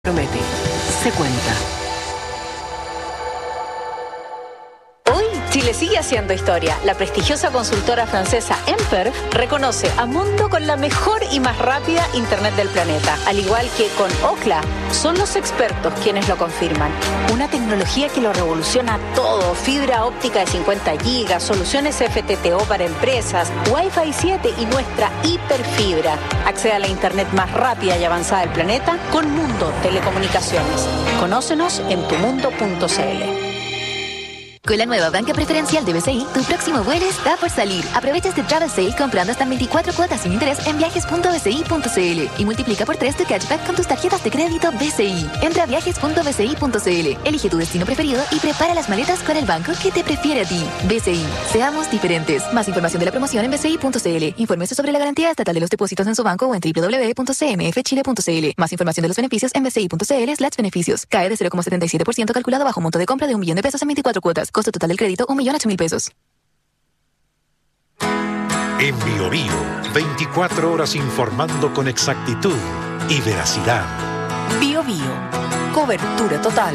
Promete, se cuenta. Hoy, Chile sigue haciendo historia. La prestigiosa consultora francesa Emper reconoce a Mundo con la mejor y más rápida Internet del planeta. Al igual que con Ookla, son los expertos quienes lo confirman. Una tecnología que lo revoluciona todo. Fibra óptica de 50 gigas, soluciones FTTO para empresas, Wi-Fi 7 y nuestra hiperfibra. Accede a la Internet más rápida y avanzada del planeta con Mundo Telecomunicaciones. Conócenos en tumundo.cl. Con la nueva banca preferencial de BCI, tu próximo vuelo está por salir. Aprovecha este travel sale comprando hasta 24 cuotas sin interés en viajes.bci.cl y multiplica por 3 tu cashback con tus tarjetas de crédito BCI. Entra a viajes.bci.cl, elige tu destino preferido y prepara las maletas con el banco que te prefiere a ti. BCI, seamos diferentes. Más información de la promoción en bci.cl. Infórmese sobre la garantía estatal de los depósitos en su banco o en www.cmfchile.cl. Más información de los beneficios en bci.cl/beneficios. Cae de 0,77% calculado bajo monto de compra de $1.000.000 en 24 cuotas. Costo total del crédito, $1.008.000. En BioBio, 24 horas informando con exactitud y veracidad. BioBio, cobertura total.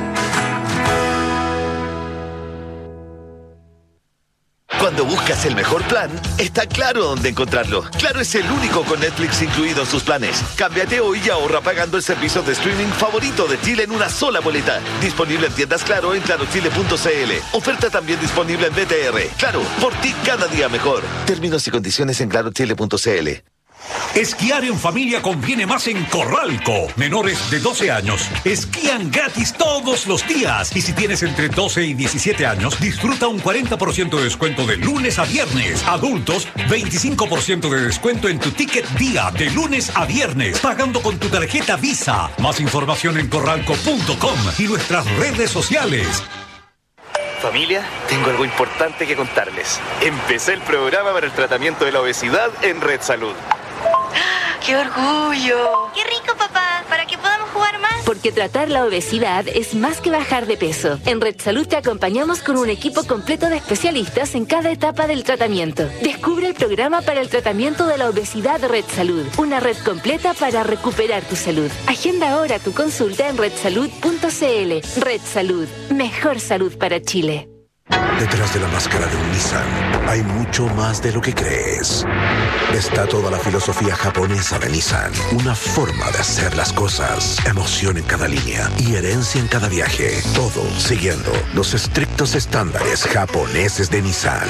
Cuando buscas el mejor plan, está claro dónde encontrarlo. Claro es el único con Netflix incluido en sus planes. Cámbiate hoy y ahorra pagando el servicio de streaming favorito de Chile en una sola boleta. Disponible en tiendas Claro en clarochile.cl. Oferta también disponible en BTR. Claro, por ti cada día mejor. Términos y condiciones en clarochile.cl. Esquiar en familia conviene más en Corralco. Menores de 12 años esquían gratis todos los días. Y si tienes entre 12 y 17 años, disfruta un 40% de descuento de lunes a viernes. Adultos, 25% de descuento en tu ticket día de lunes a viernes, pagando con tu tarjeta Visa. Más información en corralco.com y nuestras redes sociales. Familia, tengo algo importante que contarles. Empecé el programa para el tratamiento de la obesidad en Red Salud. ¡Qué orgullo! ¡Qué rico, papá! ¿Para que podamos jugar más? Porque tratar la obesidad es más que bajar de peso. En Red Salud te acompañamos con un equipo completo de especialistas en cada etapa del tratamiento. Descubre el programa para el tratamiento de la obesidad de Red Salud. Una red completa para recuperar tu salud. Agenda ahora tu consulta en redsalud.cl. Red Salud. Mejor salud para Chile. Detrás de la máscara de un Nissan hay mucho más de lo que crees. Está toda la filosofía japonesa de Nissan. Una forma de hacer las cosas. Emoción en cada línea y herencia en cada viaje. Todo siguiendo los estrictos estándares japoneses de Nissan.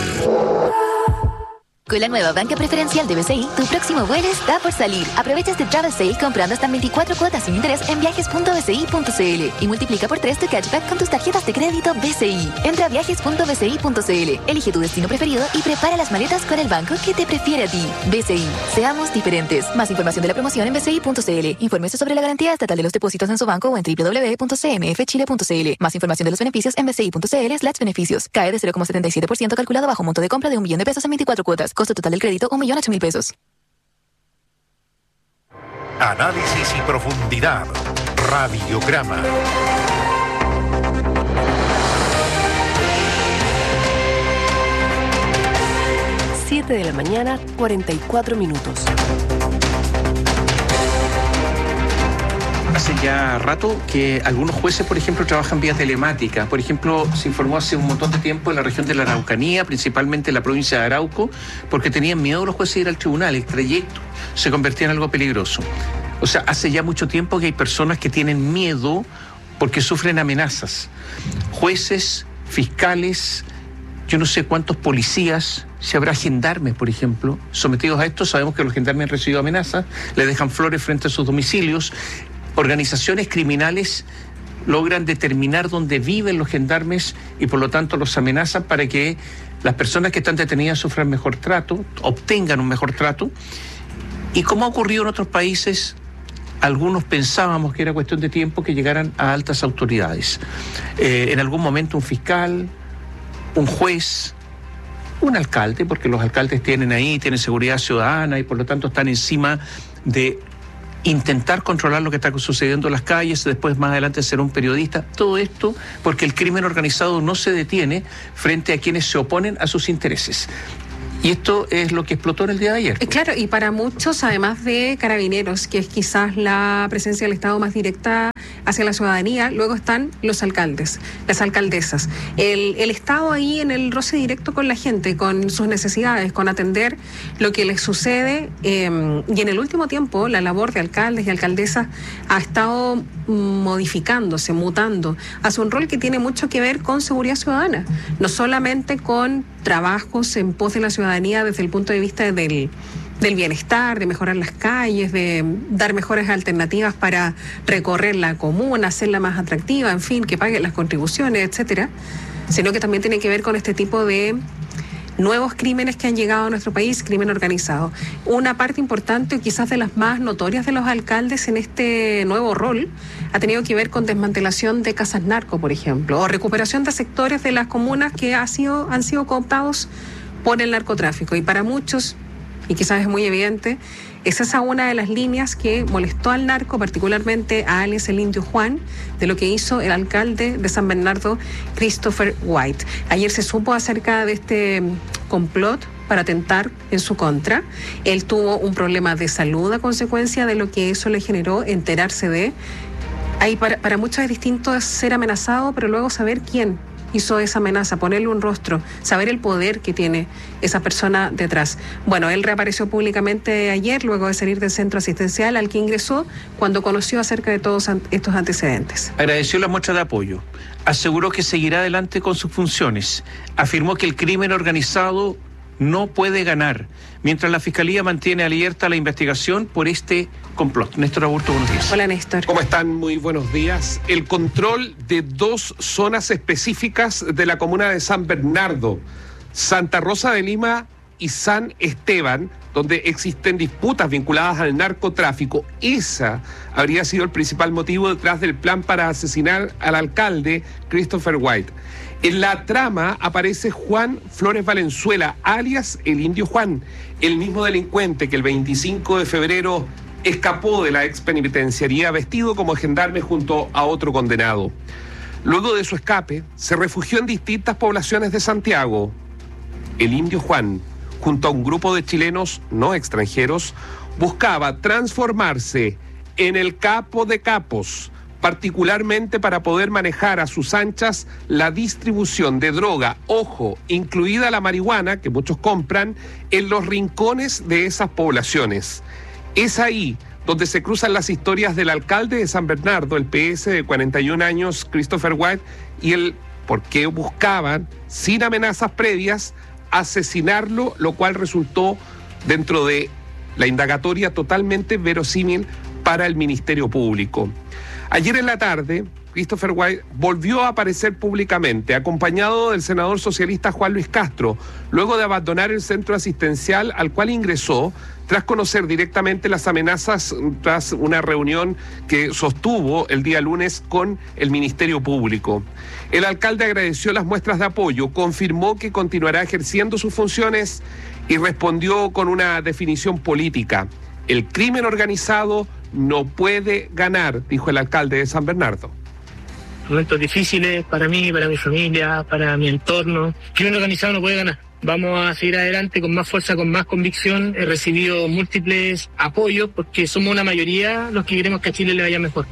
Con la nueva banca preferencial de BCI, tu próximo vuelo está por salir. Aprovecha este travel sale comprando hasta 24 cuotas sin interés en viajes.bci.cl y multiplica por 3 tu cashback con tus tarjetas de crédito BCI. Entra a viajes.bci.cl, elige tu destino preferido y prepara las maletas con el banco que te prefiere a ti. BCI, seamos diferentes. Más información de la promoción en bci.cl. Infórmese sobre la garantía estatal de los depósitos en su banco o en www.cmfchile.cl. Más información de los beneficios en bci.cl/beneficios. Cae de 0,77% calculado bajo monto de compra de $1.000.000 en 24 cuotas. Costo total del crédito, $1.008.000. Análisis y profundidad. Radiograma. Siete de la mañana, 44 minutos. Hace ya rato que algunos jueces, por ejemplo, trabajan vía telemática. Por ejemplo, se informó hace un montón de tiempo en la región de la Araucanía, principalmente en la provincia de Arauco, porque tenían miedo los jueces de ir al tribunal. El trayecto se convertía en algo peligroso. O sea, hace ya mucho tiempo que hay personas que tienen miedo porque sufren amenazas. Jueces, fiscales, yo no sé cuántos policías, si habrá gendarmes, por ejemplo, sometidos a esto. Sabemos que los gendarmes han recibido amenazas, les dejan flores frente a sus domicilios. Organizaciones criminales logran determinar dónde viven los gendarmes y por lo tanto los amenazan para que las personas que están detenidas sufran mejor trato, obtengan un mejor trato. Y como ha ocurrido en otros países, algunos pensábamos que era cuestión de tiempo que llegaran a altas autoridades. En algún momento un fiscal, un juez, un alcalde, porque los alcaldes tienen seguridad ciudadana y por lo tanto están encima de intentar controlar lo que está sucediendo en las calles, después más adelante ser un periodista. Todo esto porque el crimen organizado no se detiene frente a quienes se oponen a sus intereses. Y esto es lo que explotó en el día de ayer. Claro, y para muchos, además de Carabineros, que es quizás la presencia del Estado más directa hacia la ciudadanía, luego están los alcaldes, las alcaldesas. El Estado ahí en el roce directo con la gente, con sus necesidades, con atender lo que les sucede. Y en el último tiempo, la labor de alcaldes y alcaldesas ha estado modificándose, mutando, hacia un rol que tiene mucho que ver con seguridad ciudadana, no solamente con trabajos en pos de la ciudadanía desde el punto de vista del bienestar, de mejorar las calles, de dar mejores alternativas para recorrer la comuna, hacerla más atractiva, en fin, que paguen las contribuciones, etcétera, sino que también tiene que ver con este tipo de nuevos crímenes que han llegado a nuestro país, crimen organizado. Una parte importante, quizás de las más notorias de los alcaldes en este nuevo rol, ha tenido que ver con desmantelación de casas narco, por ejemplo, o recuperación de sectores de las comunas que han sido cooptados por el narcotráfico. Y para muchos, y quizás es muy evidente, es esa una de las líneas que molestó al narco, particularmente a alias el Indio Juan, de lo que hizo el alcalde de San Bernardo, Christopher White. Ayer se supo acerca de este complot para atentar en su contra. Él tuvo un problema de salud a consecuencia de lo que eso le generó enterarse de. Ahí para muchos es distinto ser amenazado, pero luego saber quién hizo esa amenaza, ponerle un rostro, saber el poder que tiene esa persona detrás. Bueno, él reapareció públicamente ayer, luego de salir del centro asistencial al que ingresó, cuando conoció acerca de todos estos antecedentes. Agradeció la muestra de apoyo, aseguró que seguirá adelante con sus funciones, afirmó que el crimen organizado no puede ganar, mientras la Fiscalía mantiene abierta la investigación por este complot. Néstor Aburto, buenos días. Hola, Néstor. ¿Cómo están? Muy buenos días. El control de 2 zonas específicas de la comuna de San Bernardo, Santa Rosa de Lima y San Esteban, donde existen disputas vinculadas al narcotráfico. Esa habría sido el principal motivo detrás del plan para asesinar al alcalde Christopher White. En la trama aparece Juan Flores Valenzuela, alias el Indio Juan, el mismo delincuente que el 25 de febrero escapó de la ex penitenciaría vestido como gendarme junto a otro condenado. Luego de su escape, se refugió en distintas poblaciones de Santiago. El Indio Juan, junto a un grupo de chilenos no extranjeros, buscaba transformarse en el capo de capos, particularmente para poder manejar a sus anchas la distribución de droga, ojo, incluida la marihuana, que muchos compran, en los rincones de esas poblaciones. Es ahí donde se cruzan las historias del alcalde de San Bernardo, el PS de 41 años, Christopher White, y el por qué buscaban, sin amenazas previas, asesinarlo, lo cual resultó dentro de la indagatoria totalmente verosímil para el Ministerio Público. Ayer en la tarde, Christopher White volvió a aparecer públicamente, acompañado del senador socialista Juan Luis Castro, luego de abandonar el centro asistencial al cual ingresó, tras conocer directamente las amenazas tras una reunión que sostuvo el día lunes con el Ministerio Público. El alcalde agradeció las muestras de apoyo, confirmó que continuará ejerciendo sus funciones y respondió con una definición política. El crimen organizado no puede ganar, dijo el alcalde de San Bernardo. Momentos difíciles para mí, para mi familia, para mi entorno. El crimen organizado no puede ganar. Vamos a seguir adelante con más fuerza, con más convicción. He recibido múltiples apoyos porque somos una mayoría los que queremos que a Chile le vaya mejor.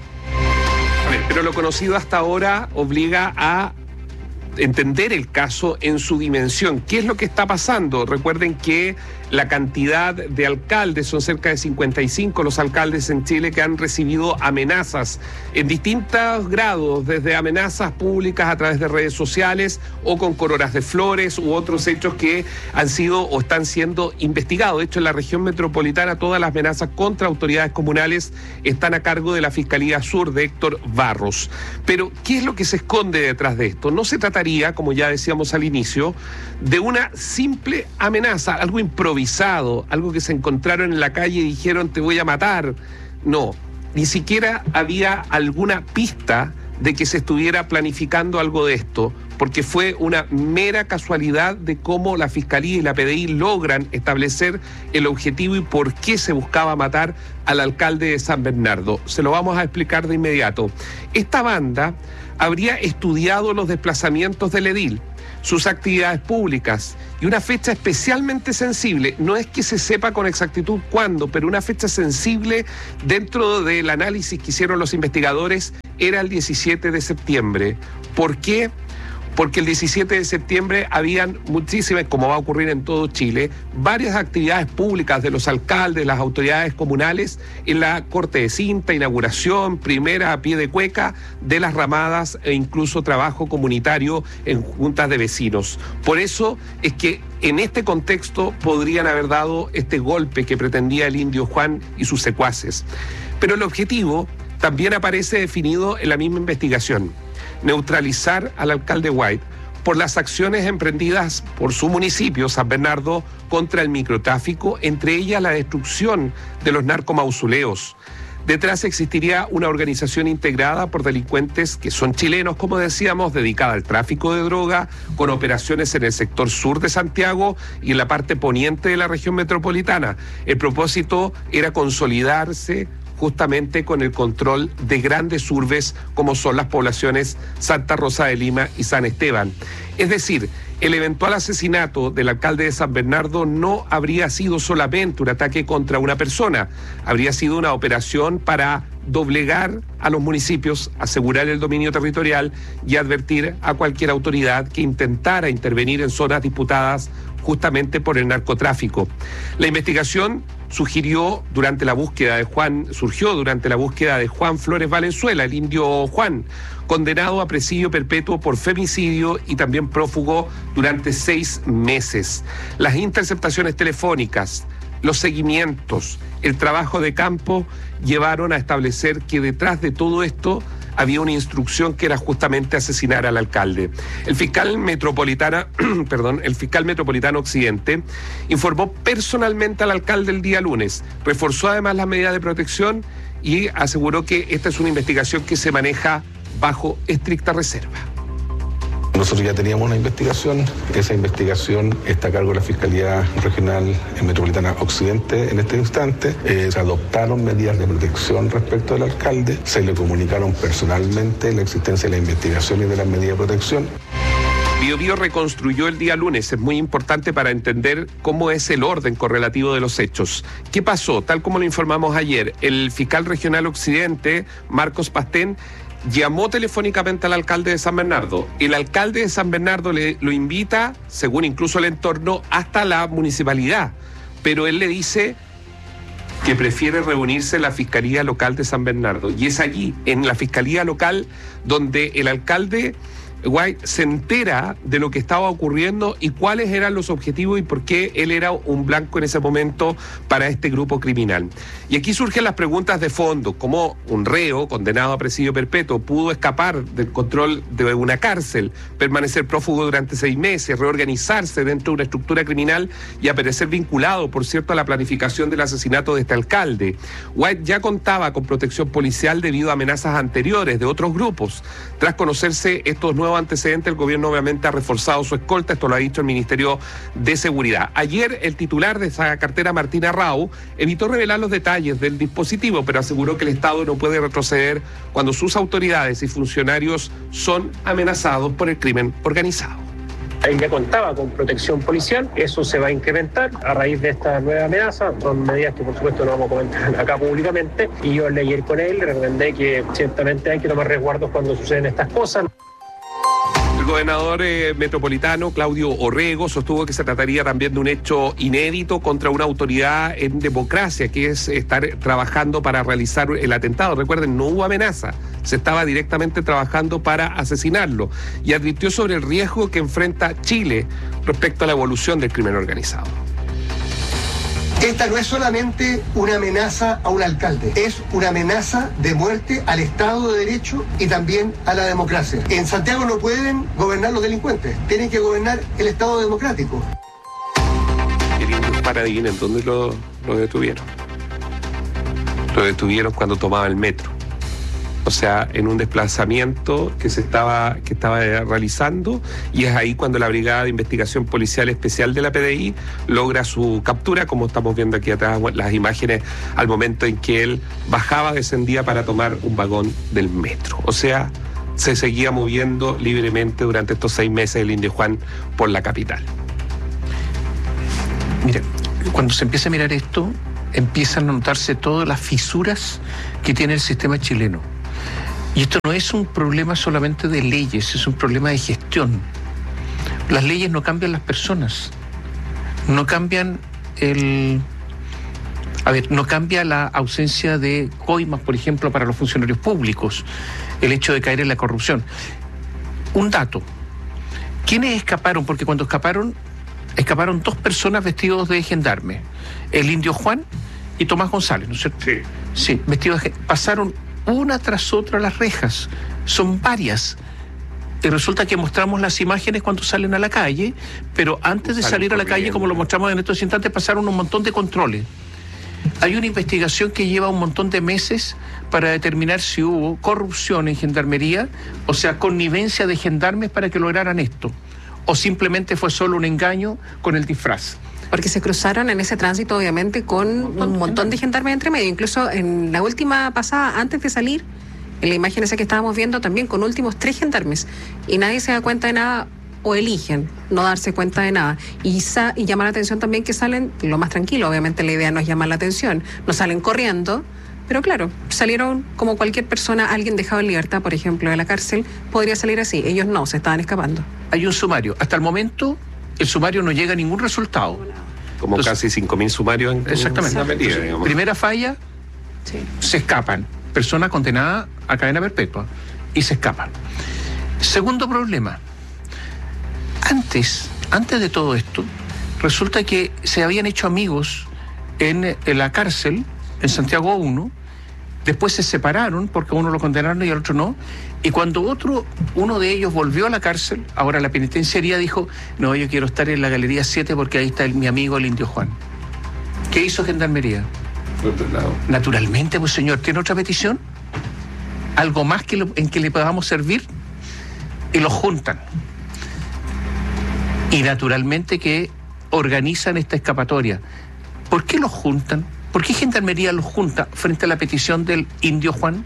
A ver, pero lo conocido hasta ahora obliga a entender el caso en su dimensión. ¿Qué es lo que está pasando? Recuerden que la cantidad de alcaldes, son cerca de 55 los alcaldes en Chile que han recibido amenazas en distintos grados, desde amenazas públicas a través de redes sociales o con coronas de flores u otros hechos que han sido o están siendo investigados. De hecho, en la región metropolitana todas las amenazas contra autoridades comunales están a cargo de la Fiscalía Sur de Héctor Barros. Pero, ¿qué es lo que se esconde detrás de esto? No se trataría, como ya decíamos al inicio, de una simple amenaza, algo improvisado, algo que se encontraron en la calle y dijeron te voy a matar. No, ni siquiera había alguna pista de que se estuviera planificando algo de esto, porque fue una mera casualidad de cómo la Fiscalía y la PDI logran establecer el objetivo y por qué se buscaba matar al alcalde de San Bernardo. Se lo vamos a explicar de inmediato. Esta banda habría estudiado los desplazamientos del edil, sus actividades públicas. Y una fecha especialmente sensible, no es que se sepa con exactitud cuándo, pero una fecha sensible dentro del análisis que hicieron los investigadores era el 17 de septiembre. ¿Por qué? Porque el 17 de septiembre habían muchísimas, como va a ocurrir en todo Chile, varias actividades públicas de los alcaldes, las autoridades comunales, en la corte de cinta, inauguración, primera a pie de cueca de las ramadas e incluso trabajo comunitario en juntas de vecinos. Por eso es que en este contexto podrían haber dado este golpe que pretendía el indio Juan y sus secuaces. Pero el objetivo también aparece definido en la misma investigación: neutralizar al alcalde White por las acciones emprendidas por su municipio, San Bernardo, contra el microtráfico, entre ellas la destrucción de los narcomausoleos. Detrás existiría una organización integrada por delincuentes que son chilenos, como decíamos, dedicada al tráfico de droga, con operaciones en el sector sur de Santiago y en la parte poniente de la región metropolitana. El propósito era consolidarse justamente con el control de grandes urbes como son las poblaciones Santa Rosa de Lima y San Esteban. Es decir, el eventual asesinato del alcalde de San Bernardo no habría sido solamente un ataque contra una persona, habría sido una operación para doblegar a los municipios, asegurar el dominio territorial y advertir a cualquier autoridad que intentara intervenir en zonas disputadas justamente por el narcotráfico. La investigación surgió durante la búsqueda de Juan Flores Valenzuela, el indio Juan, condenado a presidio perpetuo por femicidio y también prófugo durante 6 meses. Las interceptaciones telefónicas, los seguimientos, el trabajo de campo llevaron a establecer que detrás de todo esto había una instrucción que era justamente asesinar al alcalde. El fiscal metropolitano Occidente informó personalmente al alcalde el día lunes, reforzó además las medidas de protección y aseguró que esta es una investigación que se maneja bajo estricta reserva. Nosotros ya teníamos una investigación, esa investigación está a cargo de la Fiscalía Regional Metropolitana Occidente en este instante. Se adoptaron medidas de protección respecto del alcalde, se le comunicaron personalmente la existencia de la investigación y de las medidas de protección. Biobío reconstruyó el día lunes, es muy importante para entender cómo es el orden correlativo de los hechos. ¿Qué pasó? Tal como lo informamos ayer, el fiscal regional Occidente, Marcos Pastén, llamó telefónicamente al alcalde de San Bernardo. El alcalde de San Bernardo lo invita, según incluso el entorno, hasta la municipalidad. Pero él le dice que prefiere reunirse en la Fiscalía Local de San Bernardo. Y es allí, en la Fiscalía Local, donde el alcalde White se entera de lo que estaba ocurriendo y cuáles eran los objetivos y por qué él era un blanco en ese momento para este grupo criminal. Y aquí surgen las preguntas de fondo: ¿cómo un reo condenado a presidio perpetuo pudo escapar del control de una cárcel, permanecer prófugo durante 6 meses, reorganizarse dentro de una estructura criminal y aparecer vinculado, por cierto, a la planificación del asesinato de este alcalde? White ya contaba con protección policial debido a amenazas anteriores de otros grupos. Tras conocerse estos nuevos antecedentes, el gobierno obviamente ha reforzado su escolta, esto lo ha dicho el Ministerio de Seguridad. Ayer el titular de esa cartera, Martín Arrau, evitó revelar los detalles del dispositivo, pero aseguró que el Estado no puede retroceder cuando sus autoridades y funcionarios son amenazados por el crimen organizado. Él ya contaba con protección policial, eso se va a incrementar a raíz de esta nueva amenaza. Son medidas que por supuesto no vamos a comentar acá públicamente, y yo hablé ayer con él, le recomendé que ciertamente hay que tomar resguardos cuando suceden estas cosas. El gobernador metropolitano, Claudio Orrego, sostuvo que se trataría también de un hecho inédito contra una autoridad en democracia, que es estar trabajando para realizar el atentado. Recuerden, no hubo amenaza, se estaba directamente trabajando para asesinarlo. Y advirtió sobre el riesgo que enfrenta Chile respecto a la evolución del crimen organizado. Esta no es solamente una amenaza a un alcalde, es una amenaza de muerte al Estado de Derecho y también a la democracia. En Santiago no pueden gobernar los delincuentes, tienen que gobernar el Estado democrático. El indio para adivinen dónde lo detuvieron. Lo detuvieron cuando tomaba el metro. O sea, en un desplazamiento que estaba realizando, y es ahí cuando la Brigada de Investigación Policial Especial de la PDI logra su captura, como estamos viendo aquí atrás las imágenes, al momento en que él descendía para tomar un vagón del metro. O sea, se seguía moviendo libremente durante estos 6 meses el Indio Juan por la capital. Mira, cuando se empieza a mirar esto, empiezan a notarse todas las fisuras que tiene el sistema chileno. Y esto no es un problema solamente de leyes, es un problema de gestión. Las leyes no cambian las personas, no cambian no cambia la ausencia de coimas, por ejemplo, para los funcionarios públicos, el hecho de caer en la corrupción. Un dato, ¿quiénes escaparon? Porque cuando escaparon 2 personas vestidos de gendarme, el Indio Juan y Tomás González, ¿no es cierto? Sí. Sí, vestidos de pasaron una tras otra las rejas, son varias. Y resulta que mostramos las imágenes cuando salen a la calle, pero antes de salir a la calle, como lo mostramos en estos instantes, pasaron un montón de controles. Hay una investigación que lleva un montón de meses para determinar si hubo corrupción en gendarmería, o sea, connivencia de gendarmes para que lograran esto, o simplemente fue solo un engaño con el disfraz. Porque se cruzaron en ese tránsito, obviamente, con un montón de gendarmes entre medio. Incluso en la última pasada, antes de salir, en la imagen esa que estábamos viendo, también con últimos 3 gendarmes. Y nadie se da cuenta de nada, o eligen no darse cuenta de nada. Y llama la atención también que salen lo más tranquilo. Obviamente la idea no es llamar la atención. No salen corriendo, pero claro, salieron como cualquier persona, alguien dejado en libertad, por ejemplo, de la cárcel, podría salir así. Ellos no, se estaban escapando. Hay un sumario. Hasta el momento, el sumario no llega a ningún resultado. Como entonces, casi 5.000 sumarios en exactamente. Medida, digamos. Primera falla, sí. Se escapan. Persona condenada a cadena perpetua y se escapan. Segundo problema. Antes de todo esto, resulta que se habían hecho amigos en la cárcel, en Santiago 1, después se separaron porque a uno lo condenaron y al otro no, y cuando uno de ellos volvió a la cárcel, ahora la penitenciaría dijo, no, yo quiero estar en la Galería 7 porque ahí está mi amigo el Indio Juan. ¿Qué hizo Gendarmería? Por otro lado. Naturalmente, pues señor, ¿tiene otra petición? ¿Algo más en que le podamos servir? Y los juntan. Y naturalmente que organizan esta escapatoria. ¿Por qué los juntan? ¿Por qué Gendarmería los junta frente a la petición del Indio Juan?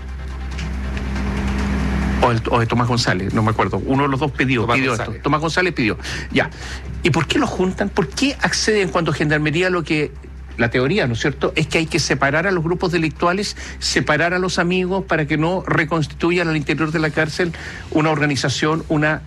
O de Tomás González, no me acuerdo. Uno de los dos pidió esto. Tomás González pidió. Ya. ¿Y por qué los juntan? ¿Por qué acceden cuando Gendarmería la teoría, ¿no es cierto?, es que hay que separar a los grupos delictuales, separar a los amigos para que no reconstituyan al interior de la cárcel una organización,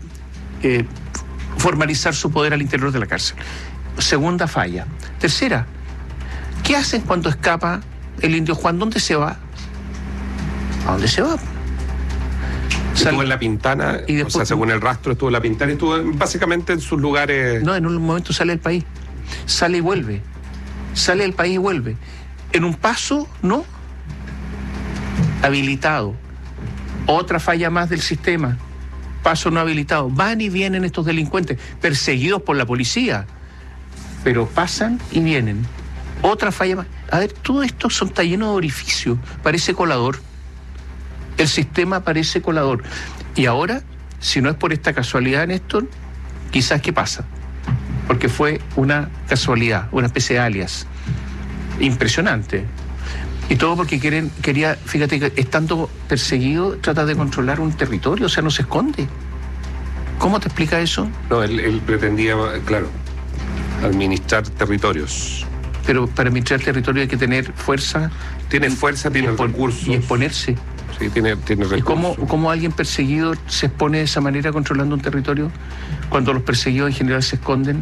formalizar su poder al interior de la cárcel. Segunda falla. Tercera, ¿qué hacen cuando escapa el Indio Juan? ¿Dónde se va? ¿A dónde se va? Estuvo en La Pintana, y después, o sea, según el rastro estuvo en La Pintana y estuvo básicamente en sus lugares. No, en un momento sale del país, sale y vuelve, sale del país y vuelve. En un paso, no, habilitado. Otra falla más del sistema, paso no habilitado. Van y vienen estos delincuentes, perseguidos por la policía, pero pasan y vienen. Otra falla más. A ver, todo esto está lleno de orificios, parece colador. El sistema parece colador. Y ahora, si no es por esta casualidad, Néstor, quizás ¿qué pasa? Porque fue una casualidad, una especie de alias. Impresionante. Y todo porque quería, fíjate que estando perseguido, trata de controlar un territorio, o sea, no se esconde. ¿Cómo te explica eso? No, él pretendía, claro, administrar territorios. Pero para administrar territorio hay que tener fuerza. Tiene fuerza, tiene recursos. Y exponerse. Sí, tiene recursos. ¿Y cómo alguien perseguido se expone de esa manera controlando un territorio cuando los perseguidos en general se esconden?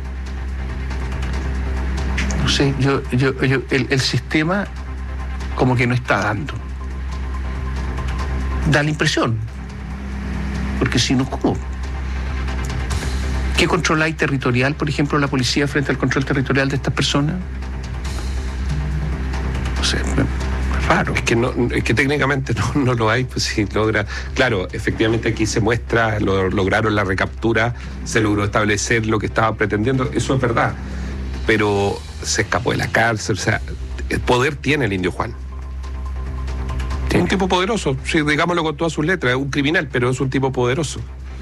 No sé, el sistema como que no está dando. Da la impresión. Porque si no, ¿cómo? ¿Qué control hay territorial, por ejemplo, la policía frente al control territorial de estas personas? No sé, raro. Es que técnicamente no lo hay, pues si logra. Claro, efectivamente aquí se muestra, lograron la recaptura, se logró establecer lo que estaba pretendiendo, eso es verdad. Pero se escapó de la cárcel, o sea, el poder tiene el Indio Juan. Es un tipo poderoso, sí, digámoslo con todas sus letras, es un criminal, pero es un tipo poderoso.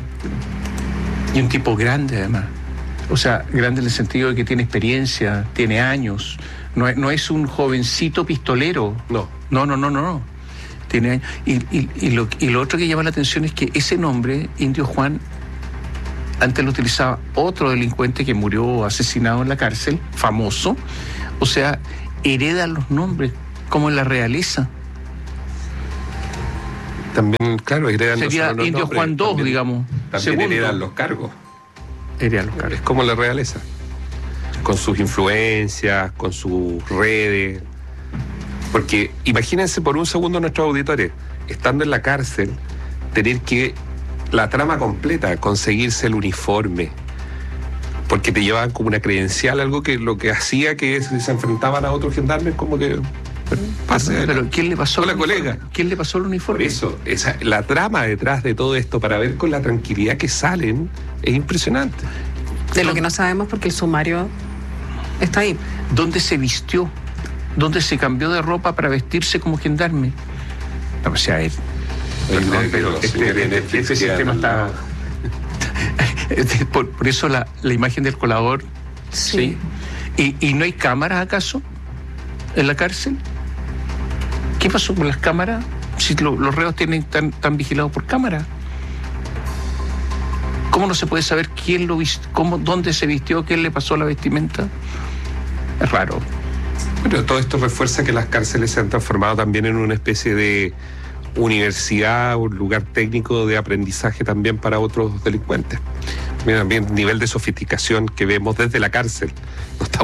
Y un tipo grande además. O sea, grande en el sentido de que tiene experiencia, tiene años. No es un jovencito pistolero. No. Tiene años. Y lo otro que llama la atención es que ese nombre, Indio Juan, antes lo utilizaba otro delincuente que murió asesinado en la cárcel, famoso. O sea, heredan los nombres, como en la realeza. También, claro, heredan sería los Indio nombres, Juan II, también, digamos. También segundo. heredan los cargos. Heredan los cargos. Es como la realeza. Con sus influencias, con sus redes. Porque imagínense por un segundo nuestros auditores, estando en la cárcel, tener que la trama completa, conseguirse el uniforme, porque te llevaban como una credencial, algo que lo que hacía que se enfrentaban a otros gendarmes como que pase. Pero ¿quién le pasó la colega? ¿Quién le pasó el uniforme? Por eso, la trama detrás de todo esto, para ver con la tranquilidad que salen, es impresionante. De lo que no sabemos porque el sumario está ahí. ¿Dónde se vistió? ¿Dónde se cambió de ropa para vestirse como gendarme? No, o sea, pero este sistema está... por eso la imagen del colador. Sí. ¿Y no hay cámaras acaso en la cárcel? ¿Qué pasó con las cámaras? Si los reos están vigilados por cámara. ¿Cómo no se puede saber quién lo vistió, dónde se vistió, quién le pasó la vestimenta? Es raro. Pero todo esto refuerza que las cárceles se han transformado también en una especie de universidad, un lugar técnico de aprendizaje también para otros delincuentes. También nivel de sofisticación que vemos desde la cárcel. Esto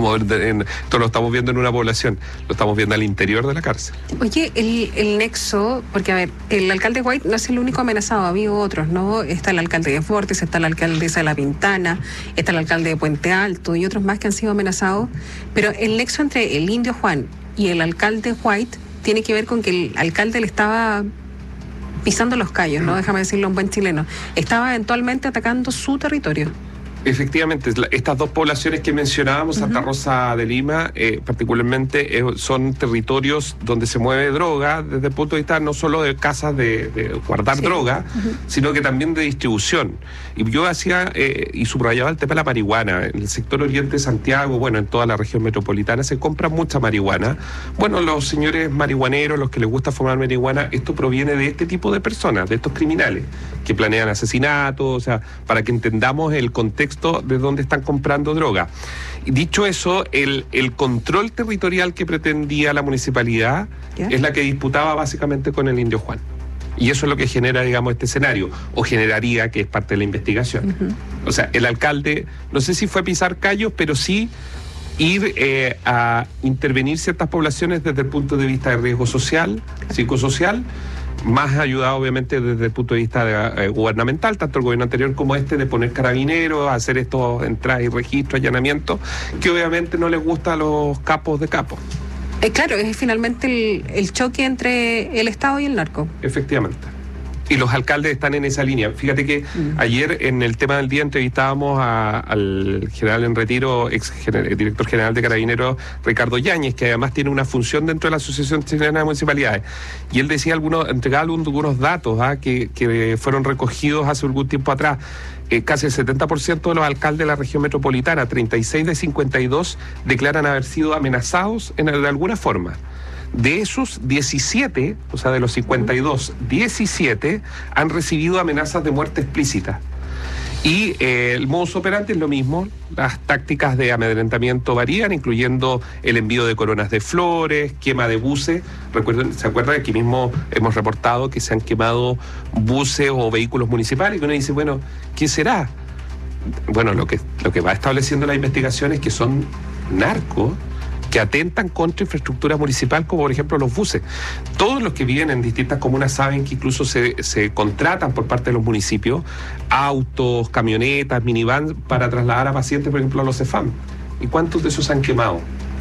lo estamos viendo en una población, lo estamos viendo al interior de la cárcel. Oye, el nexo, porque a ver, el alcalde White no es el único amenazado, ha habido otros, ¿no? Está el alcalde de Fortes, está la alcaldesa de La Pintana, está el alcalde de Puente Alto y otros más que han sido amenazados, pero el nexo entre el Indio Juan y el alcalde White tiene que ver con que el alcalde le estaba pisando los callos, ¿no? Déjame decirlo en buen chileno. Estaba eventualmente atacando su territorio. Efectivamente, estas dos poblaciones que mencionábamos, Santa Rosa de Lima, particularmente son territorios donde se mueve droga desde el punto de vista no solo de casas de guardar droga, sino que también de distribución. Y yo hacía y subrayaba el tema de la marihuana. En el sector oriente de Santiago, bueno, en toda la región metropolitana se compra mucha marihuana. Bueno, los señores marihuaneros, los que les gusta fumar marihuana, esto proviene de este tipo de personas, de estos criminales que planean asesinatos, o sea, para que entendamos el contexto de dónde están comprando droga. Y dicho eso, el control territorial que pretendía la municipalidad es la que disputaba básicamente con el Indio Juan. Y eso es lo que genera, digamos, este escenario, o generaría, que es parte de la investigación. O sea, el alcalde, no sé si fue a pisar callos, pero sí ir a intervenir ciertas poblaciones desde el punto de vista de riesgo social, psicosocial, más ayudado obviamente desde el punto de vista gubernamental, tanto el gobierno anterior como este, de poner carabineros, hacer estos entradas y registros, allanamientos, que obviamente no les gusta a los capos de capos. Claro, es finalmente el choque entre el Estado y el narco. Efectivamente. Y los alcaldes están en esa línea. Fíjate que ayer en el tema del día entrevistábamos al general en retiro, director general de Carabineros, Ricardo Yáñez, que además tiene una función dentro de la Asociación Chilena de Municipalidades. Y él decía entregaba algunos datos que fueron recogidos hace algún tiempo atrás. Casi el 70% de los alcaldes de la región metropolitana, 36 de 52, declaran haber sido amenazados de alguna forma. De esos 17, o sea, de los 52, 17 han recibido amenazas de muerte explícita. Y el modus operandi es lo mismo, las tácticas de amedrentamiento varían, incluyendo el envío de coronas de flores, quema de buses. ¿Se acuerdan? Aquí mismo hemos reportado que se han quemado buses o vehículos municipales, y uno dice, bueno, ¿qué será? Bueno, lo que va estableciendo la investigación es que son narcos que atentan contra infraestructura municipal, como por ejemplo los buses. Todos los que viven en distintas comunas saben que incluso se contratan por parte de los municipios autos, camionetas, minivans para trasladar a pacientes, por ejemplo, a los CEFAM. ¿Y cuántos de esos se han quemado?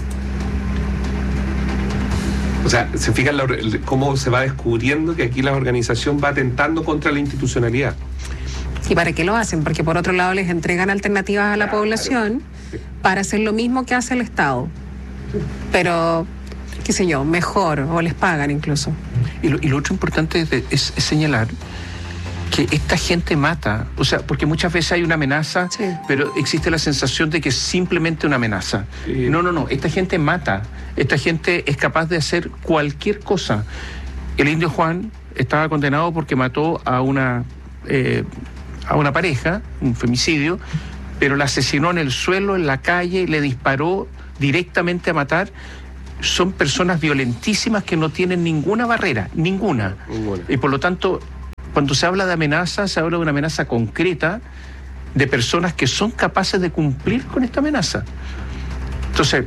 O sea, se fijan cómo se va descubriendo que aquí la organización va atentando contra la institucionalidad. ¿Y para qué lo hacen? Porque por otro lado les entregan alternativas a la población para hacer lo mismo que hace el Estado. Pero, qué sé yo, mejor, o les pagan incluso. Y lo otro importante es señalar que esta gente mata, o sea, porque muchas veces hay una amenaza, pero existe la sensación de que es simplemente una amenaza. No, esta gente mata, esta gente es capaz de hacer cualquier cosa. El indio Juan estaba condenado porque mató a una pareja, un femicidio, pero la asesinó en el suelo, en la calle, le disparó directamente a matar. Son personas violentísimas que no tienen ninguna barrera, ninguna. Y por lo tanto, cuando se habla de amenaza, se habla de una amenaza concreta de personas que son capaces de cumplir con esta amenaza. Entonces,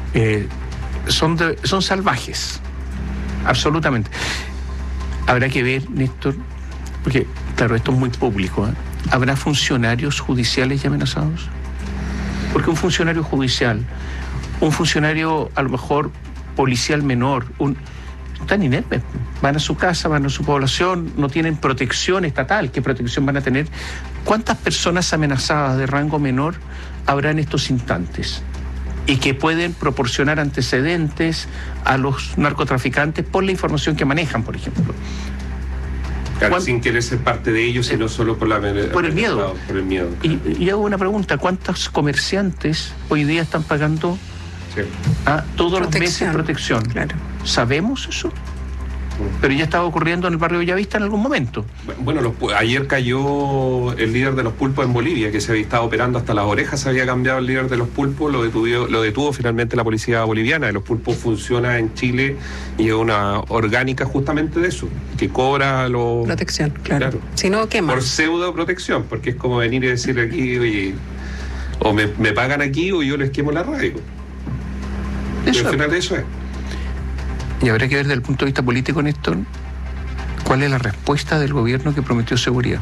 son salvajes, absolutamente. Habrá que ver, Néstor, porque, claro, esto es muy público, ¿eh? ¿Habrá funcionarios judiciales ya amenazados? Porque un funcionario judicial, un funcionario a lo mejor policial menor, están inermes, van a su casa, van a su población, no tienen protección estatal. ¿Qué protección van a tener? ¿Cuántas personas amenazadas de rango menor habrá en estos instantes? Y que pueden proporcionar antecedentes a los narcotraficantes por la información que manejan, por ejemplo. Claro, sin querer ser parte de ellos, sino solo por el miedo. Por el miedo. Y hago una pregunta: ¿cuántos comerciantes hoy día están pagando todos los meses protección? Claro. ¿Sabemos eso? Pero ya estaba ocurriendo en el barrio Bellavista en algún momento. Bueno, ayer cayó el líder de los pulpos en Bolivia, que se había estado operando hasta las orejas, se había cambiado el líder de los pulpos, lo detuvo finalmente la policía boliviana. De los pulpos funciona en Chile y es una orgánica justamente de eso, que cobra protección, claro. Si no, ¿qué más? Por pseudo protección, porque es como venir y decir aquí, oye, o me pagan aquí o yo les quemo la radio. Al final eso es. Y habrá que ver desde el punto de vista político, Néstor, cuál es la respuesta del gobierno que prometió seguridad.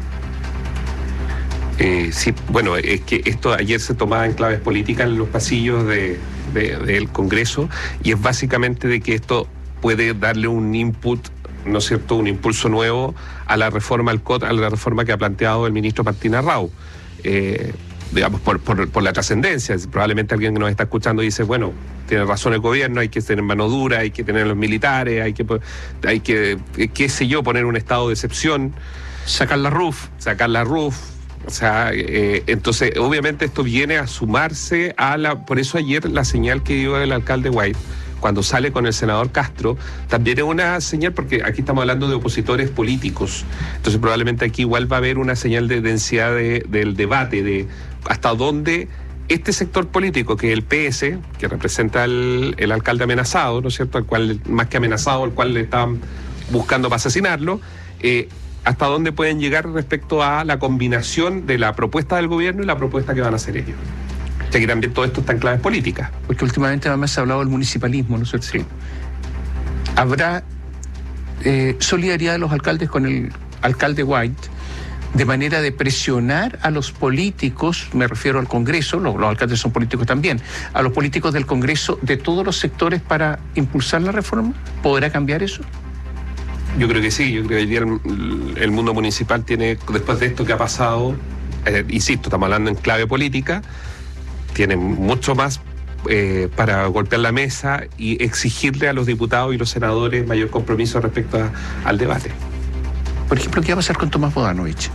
Sí, bueno, es que esto ayer se tomaba en claves políticas en los pasillos del Congreso, y es básicamente de que esto puede darle un input, ¿no es cierto?, un impulso nuevo a la reforma al COT, a la reforma que ha planteado el ministro Martín Arrau. Digamos, por la trascendencia. Probablemente alguien que nos está escuchando dice, bueno, tiene razón el gobierno, hay que tener mano dura, hay que tener los militares, hay que qué sé yo, poner un estado de excepción. Sacar la RUF. O sea, entonces, obviamente esto viene a sumarse por eso ayer la señal que dio el alcalde White, cuando sale con el senador Castro, también es una señal, porque aquí estamos hablando de opositores políticos, entonces probablemente aquí igual va a haber una señal de densidad del debate, de hasta dónde este sector político, que es el PS, que representa el alcalde amenazado, ¿no es cierto?, al cual, más que amenazado, al cual le están buscando para asesinarlo, hasta dónde pueden llegar respecto a la combinación de la propuesta del gobierno y la propuesta que van a hacer ellos. O sea que también todo esto está en claves políticas. Porque últimamente además se ha hablado del municipalismo, ¿no es cierto? Sí. ¿Habrá solidaridad de los alcaldes con el alcalde White de manera de presionar a los políticos, me refiero al Congreso, los alcaldes son políticos también, a los políticos del Congreso de todos los sectores para impulsar la reforma? ¿Podrá cambiar eso? Yo creo que sí, yo creo que hoy día el mundo municipal tiene, después de esto que ha pasado, insisto, estamos hablando en clave política, tiene mucho más para golpear la mesa y exigirle a los diputados y los senadores mayor compromiso respecto al debate. Por ejemplo, ¿qué va a pasar con Tomás Bodanovich?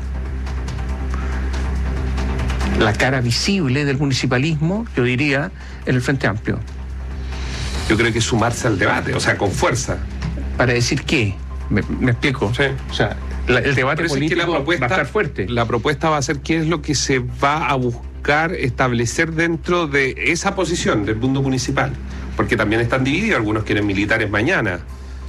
La cara visible del municipalismo, yo diría, en el Frente Amplio. Yo creo que sumarse al debate, o sea, con fuerza. ¿Para decir qué? ¿Me explico? Sí. O sea, el debate político es que va a estar fuerte. La propuesta va a ser qué es lo que se va a buscar establecer dentro de esa posición del mundo municipal. Porque también están divididos, algunos quieren militares mañana.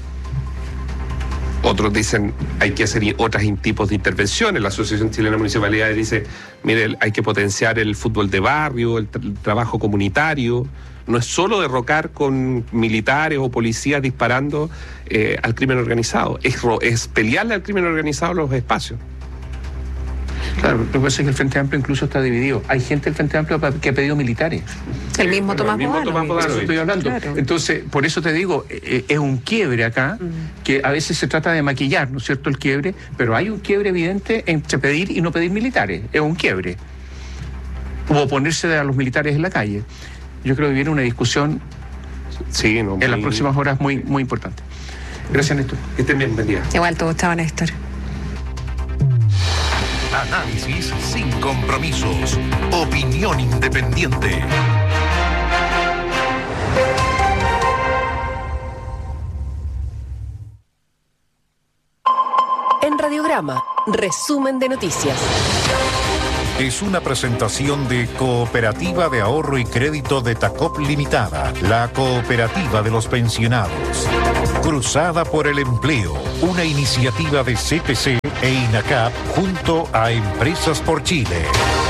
Otros dicen hay que hacer otros tipos de intervenciones. La Asociación Chilena de Municipalidades dice, mire, hay que potenciar el fútbol de barrio, el trabajo comunitario. No es solo derrocar con militares o policías disparando al crimen organizado, es pelearle al crimen organizado los espacios. Claro, lo que pasa es que el Frente Amplio incluso está dividido. Hay gente del Frente Amplio que ha pedido militares. El mismo Tomás Bodanovich. Eso estoy hablando. Claro. Entonces, por eso te digo, es un quiebre acá, que a veces se trata de maquillar, ¿no es cierto?, el quiebre, pero hay un quiebre evidente entre pedir y no pedir militares. Es un quiebre. O oponerse a los militares en la calle. Yo creo que viene una discusión en las próximas horas muy, muy importante. Gracias, Néstor. Que estén bien, buen día. Igual te gustaba, Néstor. Análisis sin compromisos. Opinión independiente. Radiograma, resumen de noticias. Es una presentación de Cooperativa de Ahorro y Crédito de Tacop Limitada, la cooperativa de los pensionados. Cruzada por el Empleo, una iniciativa de CPC e INACAP junto a Empresas por Chile.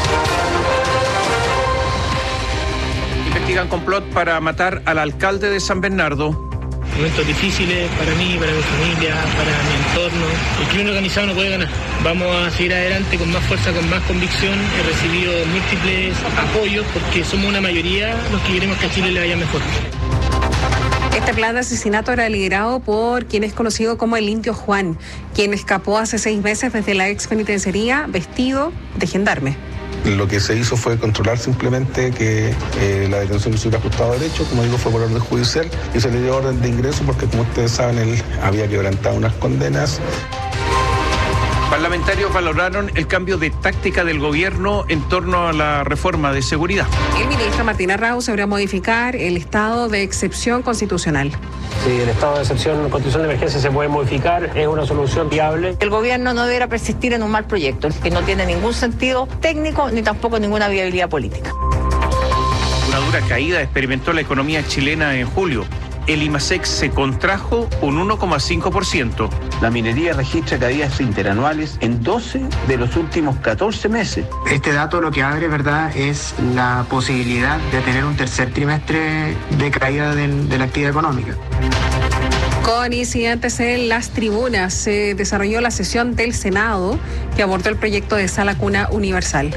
Investigan complot para matar al alcalde de San Bernardo. Momentos difíciles para mí, para mi familia, para mi entorno. El crimen organizado no puede ganar. Vamos a seguir adelante con más fuerza, con más convicción. He recibido múltiples apoyos porque somos una mayoría los que queremos que a Chile le vaya mejor. Este plan de asesinato era liderado por quien es conocido como el Indio Juan, quien escapó hace 6 meses desde la ex penitenciaría vestido de gendarme. Lo que se hizo fue controlar simplemente que la detención se hubiera ajustado a derecho, como digo, fue por orden judicial, y se le dio orden de ingreso porque, como ustedes saben, él había quebrantado unas condenas. Parlamentarios valoraron el cambio de táctica del gobierno en torno a la reforma de seguridad. El ministro Martín Arrau se deberá modificar el estado de excepción constitucional. Si el estado de excepción constitucional de emergencia se puede modificar, es una solución viable. El gobierno no deberá persistir en un mal proyecto, que no tiene ningún sentido técnico ni tampoco ninguna viabilidad política. Una dura caída experimentó la economía chilena en julio. El IMASEC se contrajo un 1,5%. La minería registra caídas interanuales en 12 de los últimos 14 meses. Este dato lo que abre, ¿verdad?, es la posibilidad de tener un tercer trimestre de caída de la actividad económica. Con incidentes en las tribunas, se desarrolló la sesión del Senado que abordó el proyecto de sala cuna universal.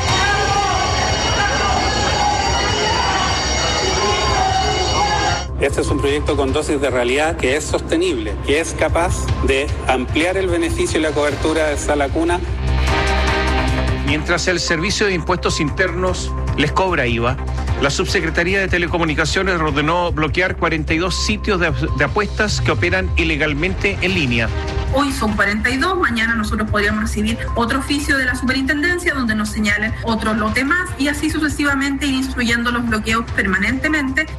Este es un proyecto con dosis de realidad que es sostenible, que es capaz de ampliar el beneficio y la cobertura de sala cuna. Mientras el Servicio de Impuestos Internos les cobra IVA, la Subsecretaría de Telecomunicaciones ordenó bloquear 42 sitios de apuestas que operan ilegalmente en línea. Hoy son 42, mañana nosotros podríamos recibir otro oficio de la superintendencia donde nos señalen otro lote más y así sucesivamente ir instruyendo los bloqueos permanentemente.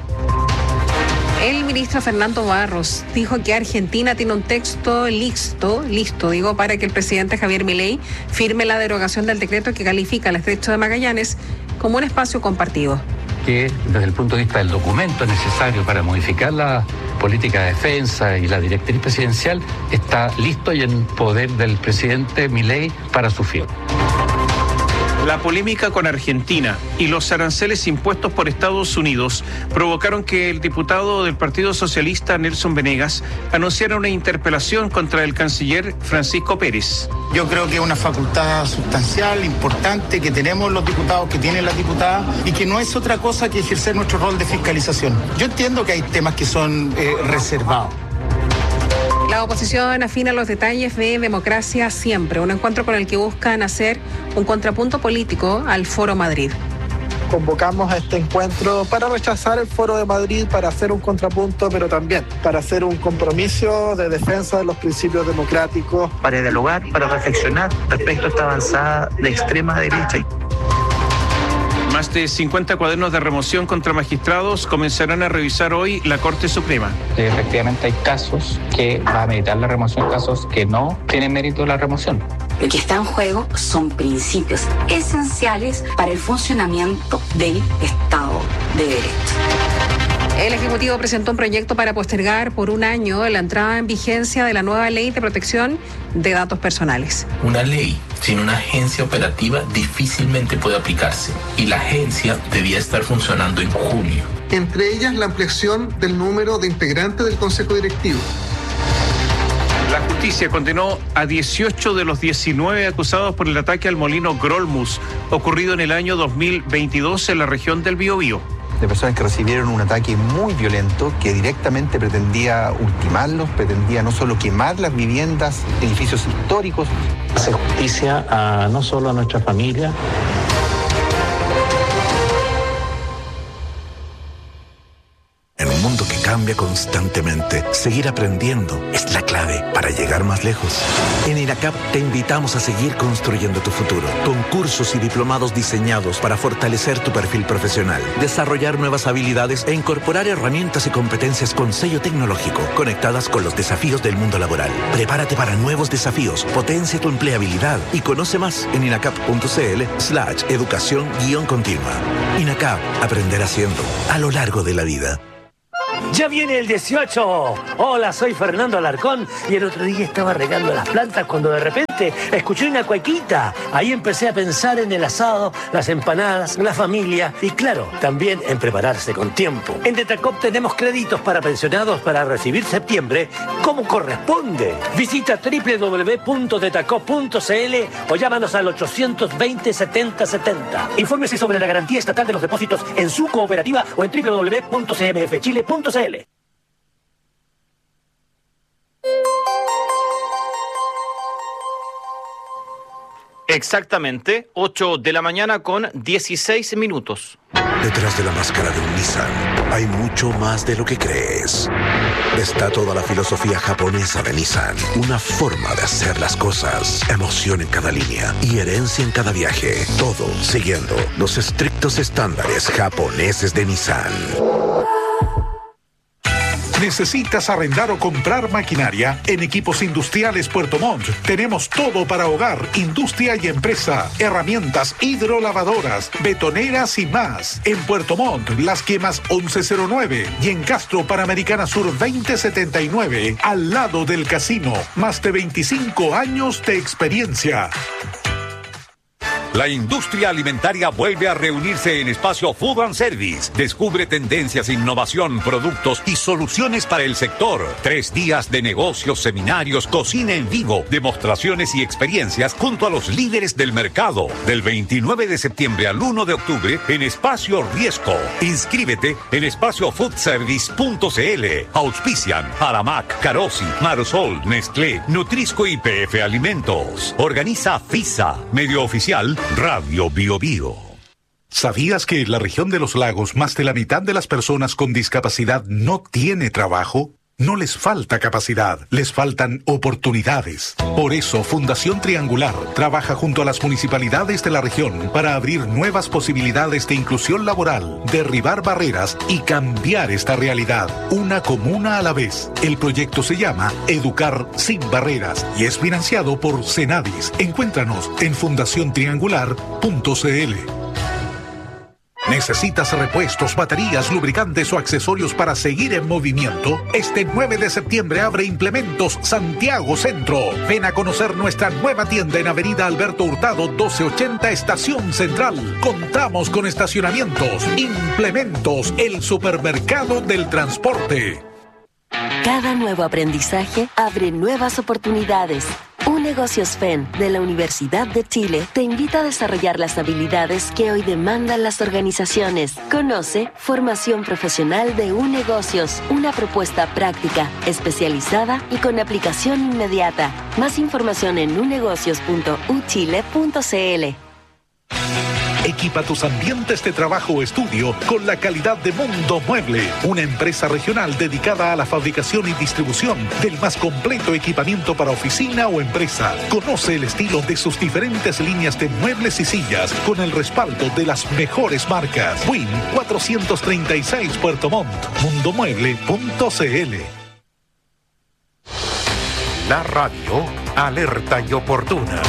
El ministro Fernando Barros dijo que Argentina tiene un texto listo, para que el presidente Javier Milei firme la derogación del decreto que califica el Estrecho de Magallanes como un espacio compartido. Que desde el punto de vista del documento necesario para modificar la política de defensa y la directriz presidencial está listo y en poder del presidente Milei para su firma. La polémica con Argentina y los aranceles impuestos por Estados Unidos provocaron que el diputado del Partido Socialista, Nelson Venegas, anunciara una interpelación contra el canciller Francisco Pérez. Yo creo que es una facultad sustancial, importante, que tenemos los diputados, que tienen las diputadas, y que no es otra cosa que ejercer nuestro rol de fiscalización. Yo entiendo que hay temas que son reservados. La oposición afina los detalles de Democracia Siempre, un encuentro con el que buscan hacer un contrapunto político al Foro Madrid. Convocamos a este encuentro para rechazar el Foro de Madrid, para hacer un contrapunto, pero también para hacer un compromiso de defensa de los principios democráticos. Para dialogar, para reflexionar respecto a esta avanzada de extrema derecha. Más de 50 cuadernos de remoción contra magistrados comenzarán a revisar hoy la Corte Suprema. Efectivamente hay casos que va a meditar la remoción, casos que no tienen mérito la remoción. Lo que está en juego son principios esenciales para el funcionamiento del Estado de Derecho. El Ejecutivo presentó un proyecto para postergar por 1 año la entrada en vigencia de la nueva Ley de Protección de Datos Personales. Una ley sin una agencia operativa difícilmente puede aplicarse y la agencia debía estar funcionando en julio. Entre ellas la ampliación del número de integrantes del Consejo Directivo. La justicia condenó a 18 de los 19 acusados por el ataque al molino Grolmus, ocurrido en el año 2022 en la región del Biobío. De personas que recibieron un ataque muy violento que directamente pretendía ultimarlos, pretendía no solo quemar las viviendas, edificios históricos. Hace justicia no solo a nuestra familia. En un mundo que cambia constantemente. Seguir aprendiendo es la clave para llegar más lejos. En INACAP te invitamos a seguir construyendo tu futuro, con cursos y diplomados diseñados para fortalecer tu perfil profesional, desarrollar nuevas habilidades e incorporar herramientas y competencias con sello tecnológico, conectadas con los desafíos del mundo laboral. Prepárate para nuevos desafíos, potencia tu empleabilidad y conoce más en inacap.cl/educación-continua. INACAP, aprender haciendo a lo largo de la vida. ¡Ya viene el 18! Hola, soy Fernando Alarcón y el otro día estaba regando las plantas cuando de repente escuché una cuequita. Ahí empecé a pensar en el asado, las empanadas, la familia y claro, también en prepararse con tiempo. En Detacop tenemos créditos para pensionados para recibir septiembre como corresponde. Visita www.detacop.cl o llámanos al 820-7070. Infórmese sobre la garantía estatal de los depósitos en su cooperativa o en www.cmfchile.cl. Exactamente, 8 de la mañana con 16 minutos. Detrás de la máscara de un Nissan hay mucho más de lo que crees. Está toda la filosofía japonesa de Nissan. Una forma de hacer las cosas. Emoción en cada línea y herencia en cada viaje. Todo siguiendo los estrictos estándares japoneses de Nissan. ¿Necesitas arrendar o comprar maquinaria? En Equipos Industriales Puerto Montt tenemos todo para hogar, industria y empresa. Herramientas hidrolavadoras, betoneras y más. En Puerto Montt, Las Quemas 1109 y en Castro Panamericana Sur 2079, al lado del casino. Más de 25 años de experiencia. La industria alimentaria vuelve a reunirse en Espacio Food and Service. Descubre tendencias, innovación, productos y soluciones para el sector. 3 días de negocios, seminarios, cocina en vivo, demostraciones y experiencias junto a los líderes del mercado. Del 29 de septiembre al 1 de octubre en Espacio Riesco. Inscríbete en espaciofoodservice.cl. Auspician Aramac, Carosi, Marosol, Nestlé, Nutrisco y PF Alimentos. Organiza FISA, medio oficial Radio Bio Bio. ¿Sabías que en la región de los lagos más de la mitad de las personas con discapacidad no tiene trabajo? No les falta capacidad, les faltan oportunidades. Por eso, Fundación Triangular trabaja junto a las municipalidades de la región para abrir nuevas posibilidades de inclusión laboral, derribar barreras y cambiar esta realidad, una comuna a la vez. El proyecto se llama Educar sin Barreras y es financiado por Senadis. Encuéntranos en fundaciontriangular.cl. ¿Necesitas repuestos, baterías, lubricantes o accesorios para seguir en movimiento? Este 9 de septiembre abre Implementos Santiago Centro. Ven a conocer nuestra nueva tienda en Avenida Alberto Hurtado 1280 Estación Central. Contamos con estacionamientos. Implementos, el supermercado del transporte. Cada nuevo aprendizaje abre nuevas oportunidades. UNegocios FEN de la Universidad de Chile te invita a desarrollar las habilidades que hoy demandan las organizaciones. Conoce Formación Profesional de UNegocios, una propuesta práctica, especializada y con aplicación inmediata. Más información en unegocios.uchile.cl. Equipa tus ambientes de trabajo o estudio con la calidad de Mundo Mueble, una empresa regional dedicada a la fabricación y distribución del más completo equipamiento para oficina o empresa. Conoce el estilo de sus diferentes líneas de muebles y sillas con el respaldo de las mejores marcas. WIN 436 Puerto Montt, mundomueble.cl. La radio alerta y oportuna.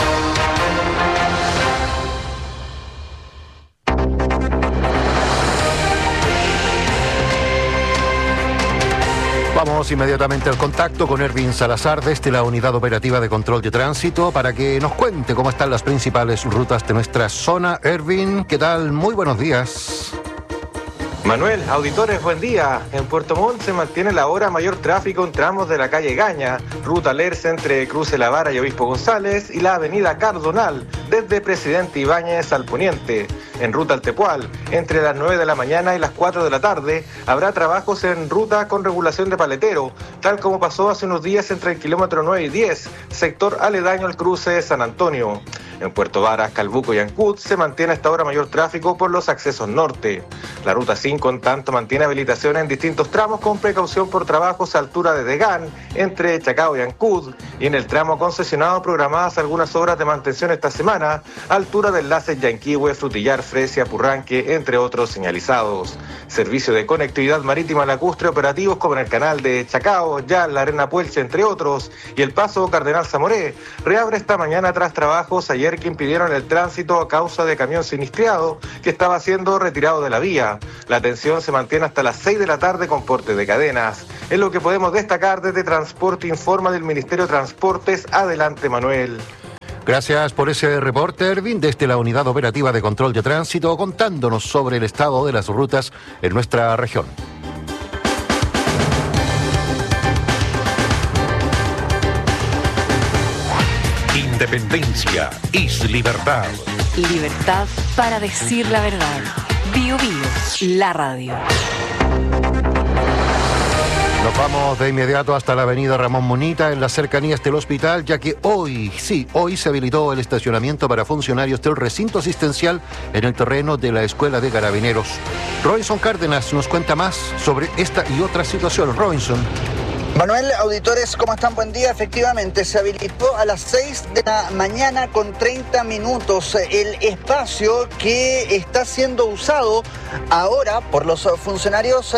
Vamos inmediatamente al contacto con Ervin Salazar desde la Unidad Operativa de Control de Tránsito para que nos cuente cómo están las principales rutas de nuestra zona. Ervin, ¿qué tal? Muy buenos días. Manuel, auditores, buen día. En Puerto Montt se mantiene la hora mayor tráfico en tramos de la calle Gaña, ruta Lerce entre Cruce La Vara y Obispo González y la avenida Cardonal, desde Presidente Ibáñez al poniente. En ruta al Tepual, entre las 9 de la mañana y las 4 de la tarde, habrá trabajos en ruta con regulación de paletero, tal como pasó hace unos días entre el kilómetro 9 y 10, sector aledaño al cruce de San Antonio. En Puerto Varas, Calbuco y Ancud se mantiene hasta ahora mayor tráfico por los accesos norte. La ruta 5, en tanto, mantiene habilitación en distintos tramos con precaución por trabajos a altura de Degán, entre Chacao y Ancud, y en el tramo concesionado programadas algunas obras de mantención esta semana, a altura de enlaces Yanquihue, Frutillar, Fresia, Purranque, entre otros señalizados. Servicio de conectividad marítima lacustre operativos como en el canal de Chacao, Yal, La Arena Puelche, entre otros, y el paso Cardenal Zamoré reabre esta mañana tras trabajos ayer que impidieron el tránsito a causa de camión siniestreado que estaba siendo retirado de la vía. La atención se mantiene hasta las 6 de la tarde con porte de cadenas. Es lo que podemos destacar desde Transporte Informa del Ministerio de Transportes. Adelante, Manuel. Gracias por ese reporte, Erwin, desde la Unidad Operativa de Control de Tránsito, contándonos sobre el estado de las rutas en nuestra región. Independencia es libertad. Libertad para decir la verdad. Bio Bio, la radio. Nos vamos de inmediato hasta la avenida Ramón Munita, en las cercanías del hospital, ya que hoy se habilitó el estacionamiento para funcionarios del recinto asistencial en el terreno de la Escuela de Carabineros. Robinson Cárdenas nos cuenta más sobre esta y otras situaciones. Robinson. Manuel, auditores, ¿cómo están? Buen día. Efectivamente, se habilitó a las 6 de la mañana con 30 minutos el espacio que está siendo usado ahora por los funcionarios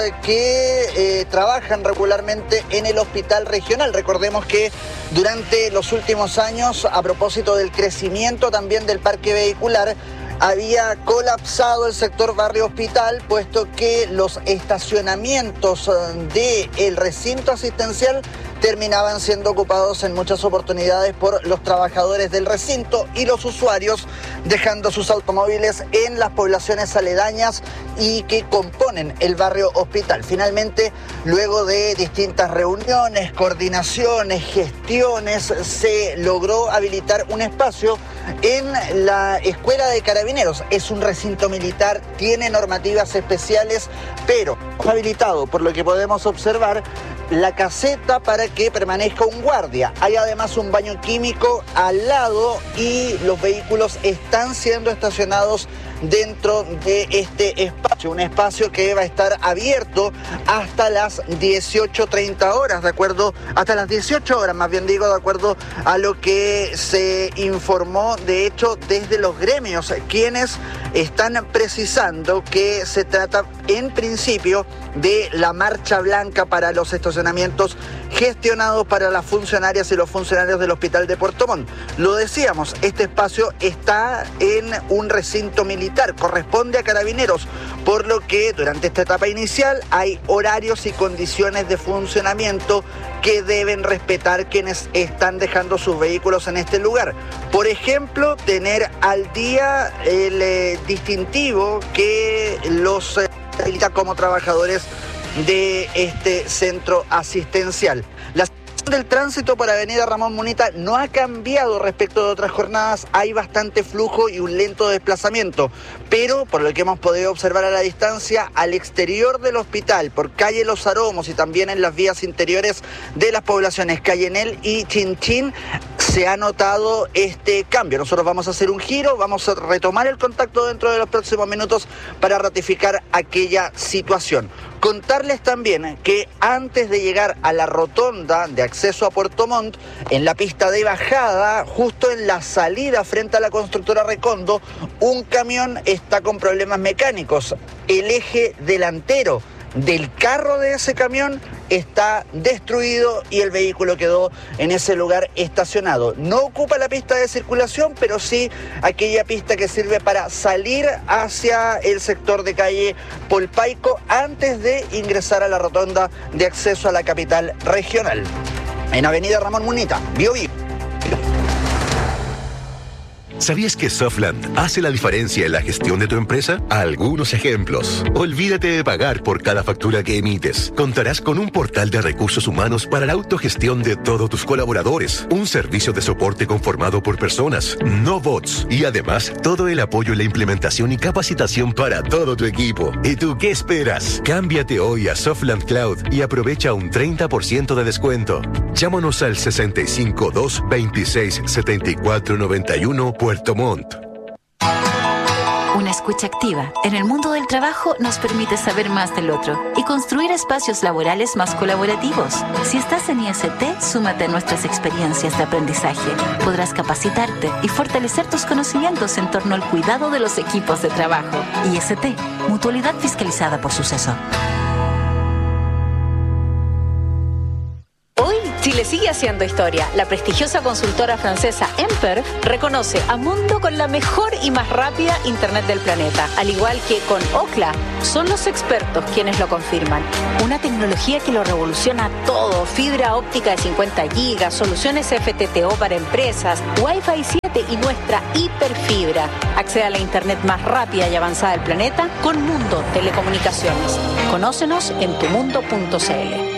que trabajan regularmente en el hospital regional. Recordemos que durante los últimos años, a propósito del crecimiento también del parque vehicular, había colapsado el sector barrio hospital, puesto que los estacionamientos del recinto asistencial terminaban siendo ocupados en muchas oportunidades por los trabajadores del recinto y los usuarios, dejando sus automóviles en las poblaciones aledañas y que componen el barrio hospital. Finalmente, luego de distintas reuniones, coordinaciones, gestiones, se logró habilitar un espacio en la Escuela de Carabineros. Es un recinto militar, tiene normativas especiales, pero habilitado, por lo que podemos observar, la caseta para que permanezca un guardia. Hay además un baño químico al lado y los vehículos están siendo estacionados dentro de este espacio, un espacio que va a estar abierto hasta las 18:30 horas, hasta las 18 horas, más bien digo, de acuerdo a lo que se informó, de hecho, desde los gremios, quienes están precisando que se trata, en principio, de la marcha blanca para los estacionamientos gestionados para las funcionarias y los funcionarios del Hospital de Puerto Montt. Lo decíamos, este espacio está en un recinto militar, corresponde a Carabineros, por lo que durante esta etapa inicial hay horarios y condiciones de funcionamiento que deben respetar quienes están dejando sus vehículos en este lugar. Por ejemplo, tener al día el distintivo que los habilita como trabajadores de este centro asistencial. La situación del tránsito por Avenida Ramón Munita no ha cambiado respecto de otras jornadas. Hay bastante flujo y un lento desplazamiento, pero por lo que hemos podido observar a la distancia, al exterior del hospital, por calle Los Aromos y también en las vías interiores de las poblaciones Cayenel y Chinchín, se ha notado este cambio. Nosotros vamos a hacer un giro, vamos a retomar el contacto dentro de los próximos minutos para ratificar aquella situación. Contarles también que antes de llegar a la rotonda de acceso a Puerto Montt, en la pista de bajada, justo en la salida frente a la constructora Recondo, un camión está con problemas mecánicos. El eje delantero del carro de ese camión está destruido y el vehículo quedó en ese lugar estacionado. No ocupa la pista de circulación, pero sí aquella pista que sirve para salir hacia el sector de calle Polpaico antes de ingresar a la rotonda de acceso a la capital regional. En Avenida Ramón Munita, Bio Bio. ¿Sabías que Softland hace la diferencia en la gestión de tu empresa? Algunos ejemplos. Olvídate de pagar por cada factura que emites. Contarás con un portal de recursos humanos para la autogestión de todos tus colaboradores. Un servicio de soporte conformado por personas, no bots. Y además, todo el apoyo en la implementación y capacitación para todo tu equipo. ¿Y tú qué esperas? Cámbiate hoy a Softland Cloud y aprovecha un 30% de descuento. Llámanos al 652-267491 Puerto Montt. Una escucha activa en el mundo del trabajo nos permite saber más del otro y construir espacios laborales más colaborativos. Si estás en IST, súmate a nuestras experiencias de aprendizaje. Podrás capacitarte y fortalecer tus conocimientos en torno al cuidado de los equipos de trabajo. IST, Mutualidad fiscalizada por Suceso. Chile sigue haciendo historia. La prestigiosa consultora francesa Emper reconoce a Mundo con la mejor y más rápida Internet del planeta. Al igual que con Ookla, son los expertos quienes lo confirman. Una tecnología que lo revoluciona todo. Fibra óptica de 50 gigas, soluciones FTTO para empresas, Wi-Fi 7 y nuestra hiperfibra. Accede a la Internet más rápida y avanzada del planeta con Mundo Telecomunicaciones. Conócenos en tumundo.cl.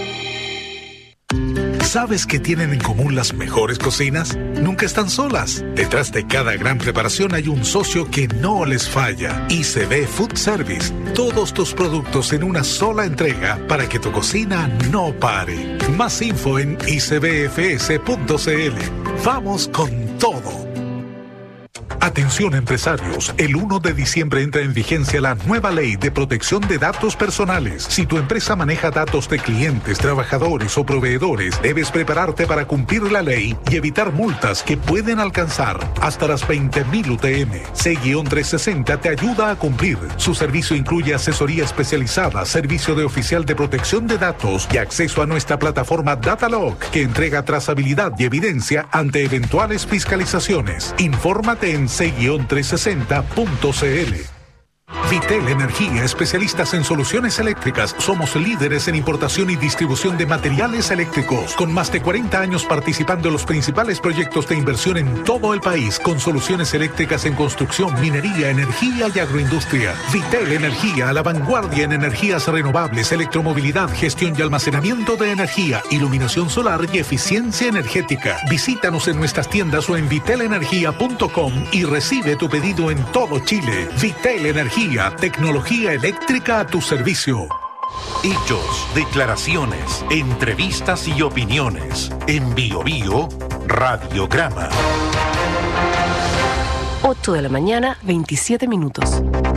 ¿Sabes qué tienen en común las mejores cocinas? Nunca están solas. Detrás de cada gran preparación hay un socio que no les falla. ICB Food Service. Todos tus productos en una sola entrega para que tu cocina no pare. Más info en icbfs.cl. Vamos con todo. Atención empresarios, el 1 de diciembre entra en vigencia la nueva ley de protección de datos personales. Si tu empresa maneja datos de clientes, trabajadores o proveedores, debes prepararte para cumplir la ley y evitar multas que pueden alcanzar hasta las 20.000 UTM. C-360 te ayuda a cumplir. Su servicio incluye asesoría especializada, servicio de oficial de protección de datos y acceso a nuestra plataforma Datalog, que entrega trazabilidad y evidencia ante eventuales fiscalizaciones. Infórmate en c-360.cl. Vitel Energía, especialistas en soluciones eléctricas. Somos líderes en importación y distribución de materiales eléctricos, con más de 40 años participando en los principales proyectos de inversión en todo el país, con soluciones eléctricas en construcción, minería, energía y agroindustria. Vitel Energía, a la vanguardia en energías renovables, electromovilidad, gestión y almacenamiento de energía, iluminación solar y eficiencia energética. Visítanos en nuestras tiendas o en vitelenergia.com y recibe tu pedido en todo Chile. Vitel Energía, tecnología eléctrica a tu servicio. Hechos, declaraciones, entrevistas y opiniones. En Bio Bio, Radiograma. 8 de la mañana, 27 minutos.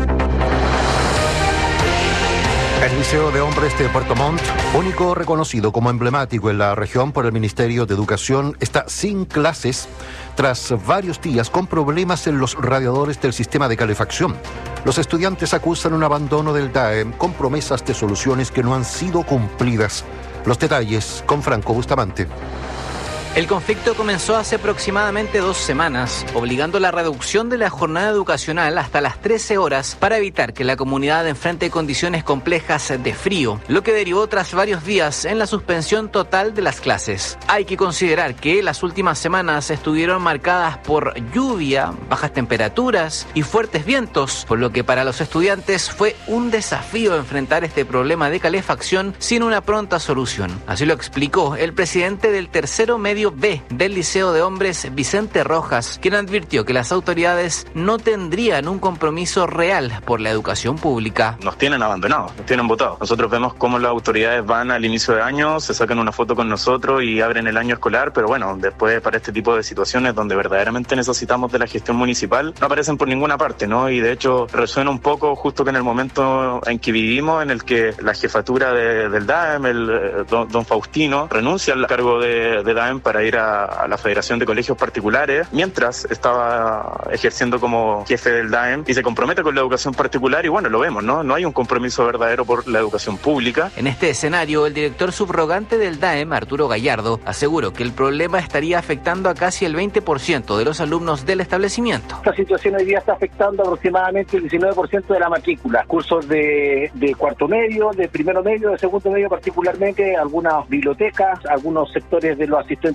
El Liceo de Hombres de Puerto Montt, único reconocido como emblemático en la región por el Ministerio de Educación, está sin clases tras varios días con problemas en los radiadores del sistema de calefacción. Los estudiantes acusan un abandono del DAEM con promesas de soluciones que no han sido cumplidas. Los detalles con Franco Bustamante. El conflicto comenzó hace aproximadamente 2 semanas, obligando la reducción de la jornada educacional hasta las 13 horas para evitar que la comunidad enfrente condiciones complejas de frío, lo que derivó tras varios días en la suspensión total de las clases. Hay que considerar que las últimas semanas estuvieron marcadas por lluvia, bajas temperaturas y fuertes vientos, por lo que para los estudiantes fue un desafío enfrentar este problema de calefacción sin una pronta solución. Así lo explicó el presidente del tercero medio B del Liceo de Hombres, Vicente Rojas, quien advirtió que las autoridades no tendrían un compromiso real por la educación pública. Nos tienen abandonados, nos tienen votados. Nosotros vemos cómo las autoridades van al inicio de año, se sacan una foto con nosotros y abren el año escolar, pero bueno, después para este tipo de situaciones donde verdaderamente necesitamos de la gestión municipal, no aparecen por ninguna parte, ¿no? Y de hecho resuena un poco justo que en el momento en que vivimos, en el que la jefatura del DAEM, don Faustino, renuncia al cargo de DAEM para ir a la Federación de Colegios Particulares, mientras estaba ejerciendo como jefe del DAEM y se compromete con la educación particular y bueno, lo vemos, ¿no? No hay un compromiso verdadero por la educación pública. En este escenario, el director subrogante del DAEM, Arturo Gallardo, aseguró que el problema estaría afectando a casi el 20% de los alumnos del establecimiento. Esta situación hoy día está afectando aproximadamente el 19% de la matrícula. Cursos de cuarto medio, de primero medio, de segundo medio particularmente, algunas bibliotecas, algunos sectores de los asistentes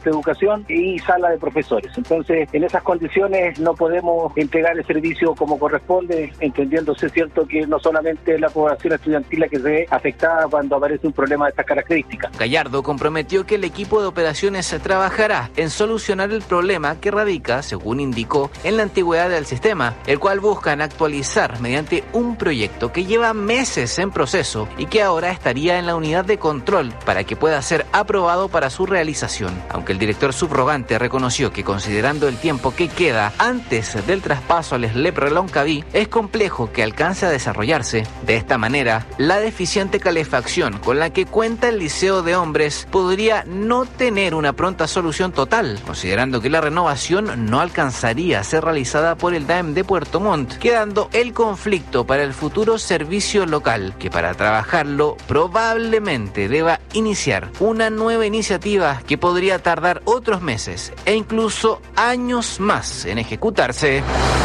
Departamento de Educación y sala de profesores. Entonces, en esas condiciones no podemos entregar el servicio como corresponde, entendiéndose cierto que no solamente la población estudiantil la que se ve afectada cuando aparece un problema de estas características. Gallardo comprometió que el equipo de operaciones trabajará en solucionar el problema que radica, según indicó, en la antigüedad del sistema, el cual buscan actualizar mediante un proyecto que lleva meses en proceso y que ahora estaría en la unidad de control para que pueda ser aprobado para su realización. Aunque el director subrogante reconoció que considerando el tiempo que queda antes del traspaso al SLEP Reloncaví, es complejo que alcance a desarrollarse. De esta manera, la deficiente calefacción con la que cuenta el Liceo de Hombres podría no tener una pronta solución total, considerando que la renovación no alcanzaría a ser realizada por el DAEM de Puerto Montt, quedando el conflicto para el futuro servicio local, que para trabajarlo probablemente deba iniciar una nueva iniciativa que podría tardar otros meses e incluso años más en ejecutarse.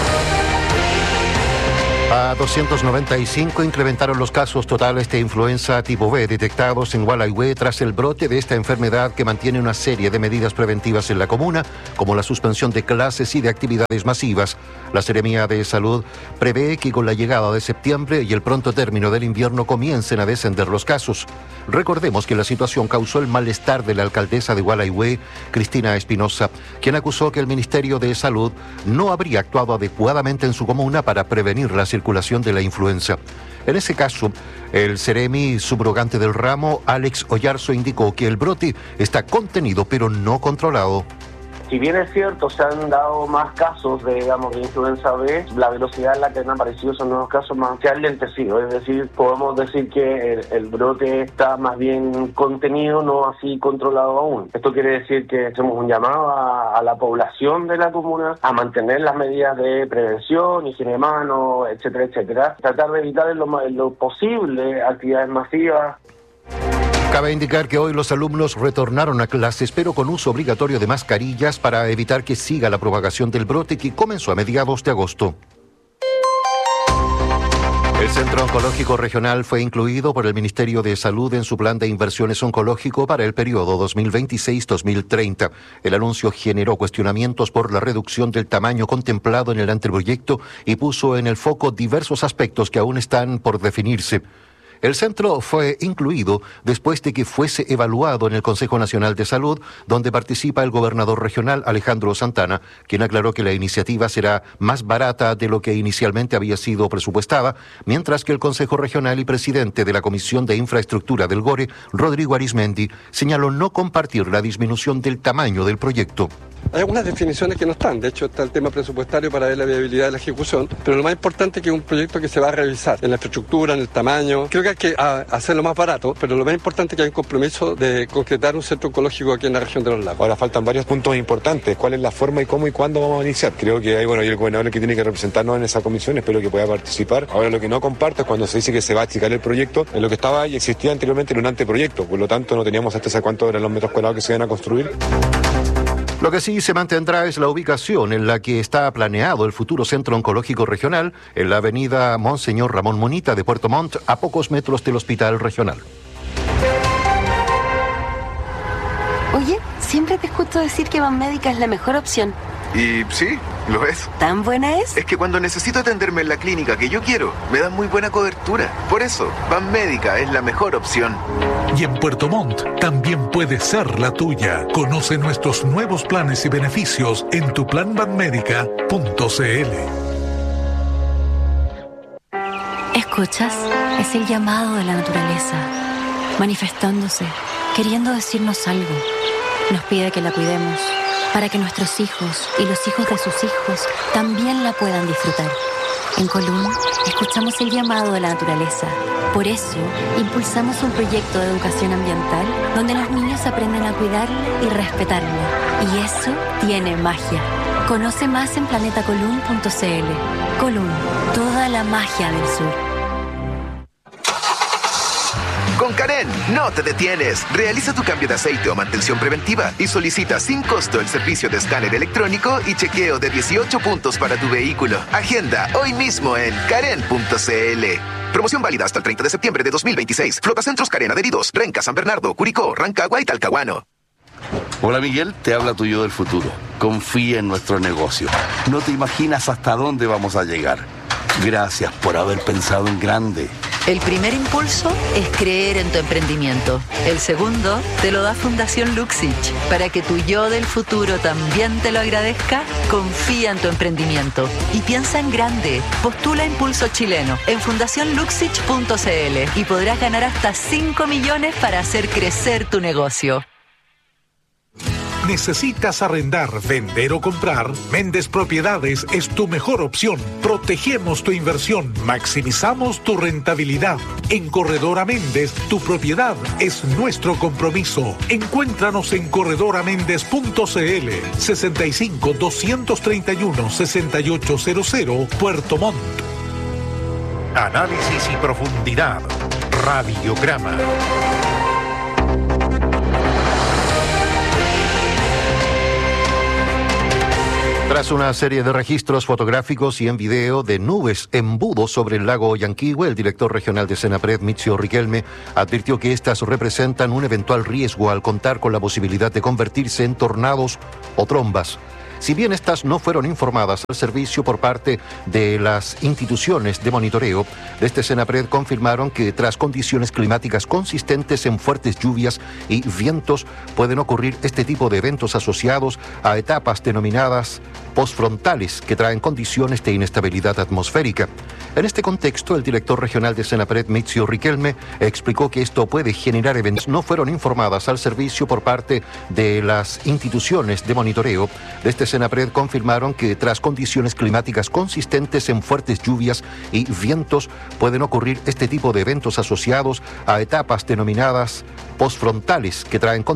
A 295 incrementaron los casos totales de influenza tipo B detectados en Gualeguay tras el brote de esta enfermedad que mantiene una serie de medidas preventivas en la comuna, como la suspensión de clases y de actividades masivas. La Seremía de Salud prevé que con la llegada de septiembre y el pronto término del invierno comiencen a descender los casos. Recordemos que la situación causó el malestar de la alcaldesa de Gualeguay, Cristina Espinosa, quien acusó que el Ministerio de Salud no habría actuado adecuadamente en su comuna para prevenir la circulación de la influenza. En ese caso, el Seremi subrogante del ramo, Alex Oyarzo, indicó que el brote está contenido pero no controlado. Si bien es cierto, se han dado más casos de influenza B, la velocidad en la que han aparecido esos nuevos casos se ha lentecido. Es decir, podemos decir que el brote está más bien contenido, no así controlado aún. Esto quiere decir que hacemos un llamado a la población de la comuna a mantener las medidas de prevención, higiene de manos, etcétera, etcétera. Tratar de evitar en lo posible actividades masivas. Cabe indicar que hoy los alumnos retornaron a clases, pero con uso obligatorio de mascarillas para evitar que siga la propagación del brote que comenzó a mediados de agosto. El Centro Oncológico Regional fue incluido por el Ministerio de Salud en su plan de inversiones oncológico para el periodo 2026-2030. El anuncio generó cuestionamientos por la reducción del tamaño contemplado en el anteproyecto y puso en el foco diversos aspectos que aún están por definirse. El centro fue incluido después de que fuese evaluado en el Consejo Nacional de Salud, donde participa el gobernador regional Alejandro Santana, quien aclaró que la iniciativa será más barata de lo que inicialmente había sido presupuestada, mientras que el Consejo Regional y presidente de la Comisión de Infraestructura del GORE, Rodrigo Arismendi, señaló no compartir la disminución del tamaño del proyecto. Hay algunas definiciones que no están, de hecho está el tema presupuestario para ver la viabilidad de la ejecución, pero lo más importante es que es un proyecto que se va a revisar en la infraestructura, en el tamaño. Creo que hay que hacerlo más barato, pero lo más importante es que hay un compromiso de concretar un centro oncológico aquí en la región de los lagos. Ahora faltan varios puntos importantes, cuál es la forma y cómo y cuándo vamos a iniciar. Creo que hay, y el gobernador que tiene que representarnos en esa comisión, espero que pueda participar. Ahora lo que no comparto es cuando se dice que se va a achicar el proyecto, en lo que estaba y existía anteriormente en un anteproyecto, por lo tanto no teníamos certeza cuántos eran los metros cuadrados que se iban a construir. Lo que sí se mantendrá es la ubicación en la que está planeado el futuro Centro Oncológico Regional, en la avenida Monseñor Ramón Munita de Puerto Montt, a pocos metros del Hospital Regional. Oye, siempre te escucho decir que Banmédica es la mejor opción. Y sí, lo es. ¿Tan buena es? Es que cuando necesito atenderme en la clínica que yo quiero, me dan muy buena cobertura. Por eso, Banmédica es la mejor opción. Y en Puerto Montt también puede ser la tuya. Conoce nuestros nuevos planes y beneficios en tuplanbanmedica.cl. ¿Escuchas? Es el llamado de la naturaleza, manifestándose, queriendo decirnos algo. Nos pide que la cuidemos, para que nuestros hijos y los hijos de sus hijos también la puedan disfrutar. En Colún, escuchamos el llamado de la naturaleza. Por eso, impulsamos un proyecto de educación ambiental donde los niños aprenden a cuidarla y respetarla. Y eso tiene magia. Conoce más en planetacolún.cl. Colún, toda la magia del sur. Con Karen, no te detienes. Realiza tu cambio de aceite o mantención preventiva y solicita sin costo el servicio de escáner electrónico y chequeo de 18 puntos para tu vehículo. Agenda hoy mismo en karen.cl. Promoción válida hasta el 30 de septiembre de 2026. Flotacentros Karen adheridos. Renca, San Bernardo, Curicó, Rancagua y Talcahuano. Hola Miguel, te habla tu yo del futuro. Confía en nuestro negocio. No te imaginas hasta dónde vamos a llegar. Gracias por haber pensado en grande. El primer impulso es creer en tu emprendimiento. El segundo te lo da Fundación Luxich. Para que tu yo del futuro también te lo agradezca, confía en tu emprendimiento y piensa en grande. Postula Impulso Chileno en fundacionluxich.cl y podrás ganar hasta 5 millones para hacer crecer tu negocio. ¿Necesitas arrendar, vender o comprar? Méndez Propiedades es tu mejor opción. Protegemos tu inversión, maximizamos tu rentabilidad. En Corredora Méndez, tu propiedad es nuestro compromiso. Encuéntranos en corredoramendez.cl 65 231 6800 Puerto Montt. Análisis y profundidad. Radiograma. Tras una serie de registros fotográficos y en video de nubes embudo sobre el lago Yanquihue, el director regional de Senapred, Mizio Riquelme, advirtió que estas representan un eventual riesgo al contar con la posibilidad de convertirse en tornados o trombas. Si bien estas no fueron informadas al servicio por parte de las instituciones de monitoreo, desde Senapred confirmaron que tras condiciones climáticas consistentes en fuertes lluvias y vientos pueden ocurrir este tipo de eventos asociados a etapas denominadas postfrontales que traen condiciones de inestabilidad atmosférica. En este contexto, el director regional de Senapred, Mizio Riquelme, explicó que esto puede generar eventos no fueron informadas al servicio por parte de las instituciones de monitoreo. Desde Senapred confirmaron que tras condiciones climáticas consistentes en fuertes lluvias y vientos pueden ocurrir este tipo de eventos asociados a etapas denominadas postfrontales que traen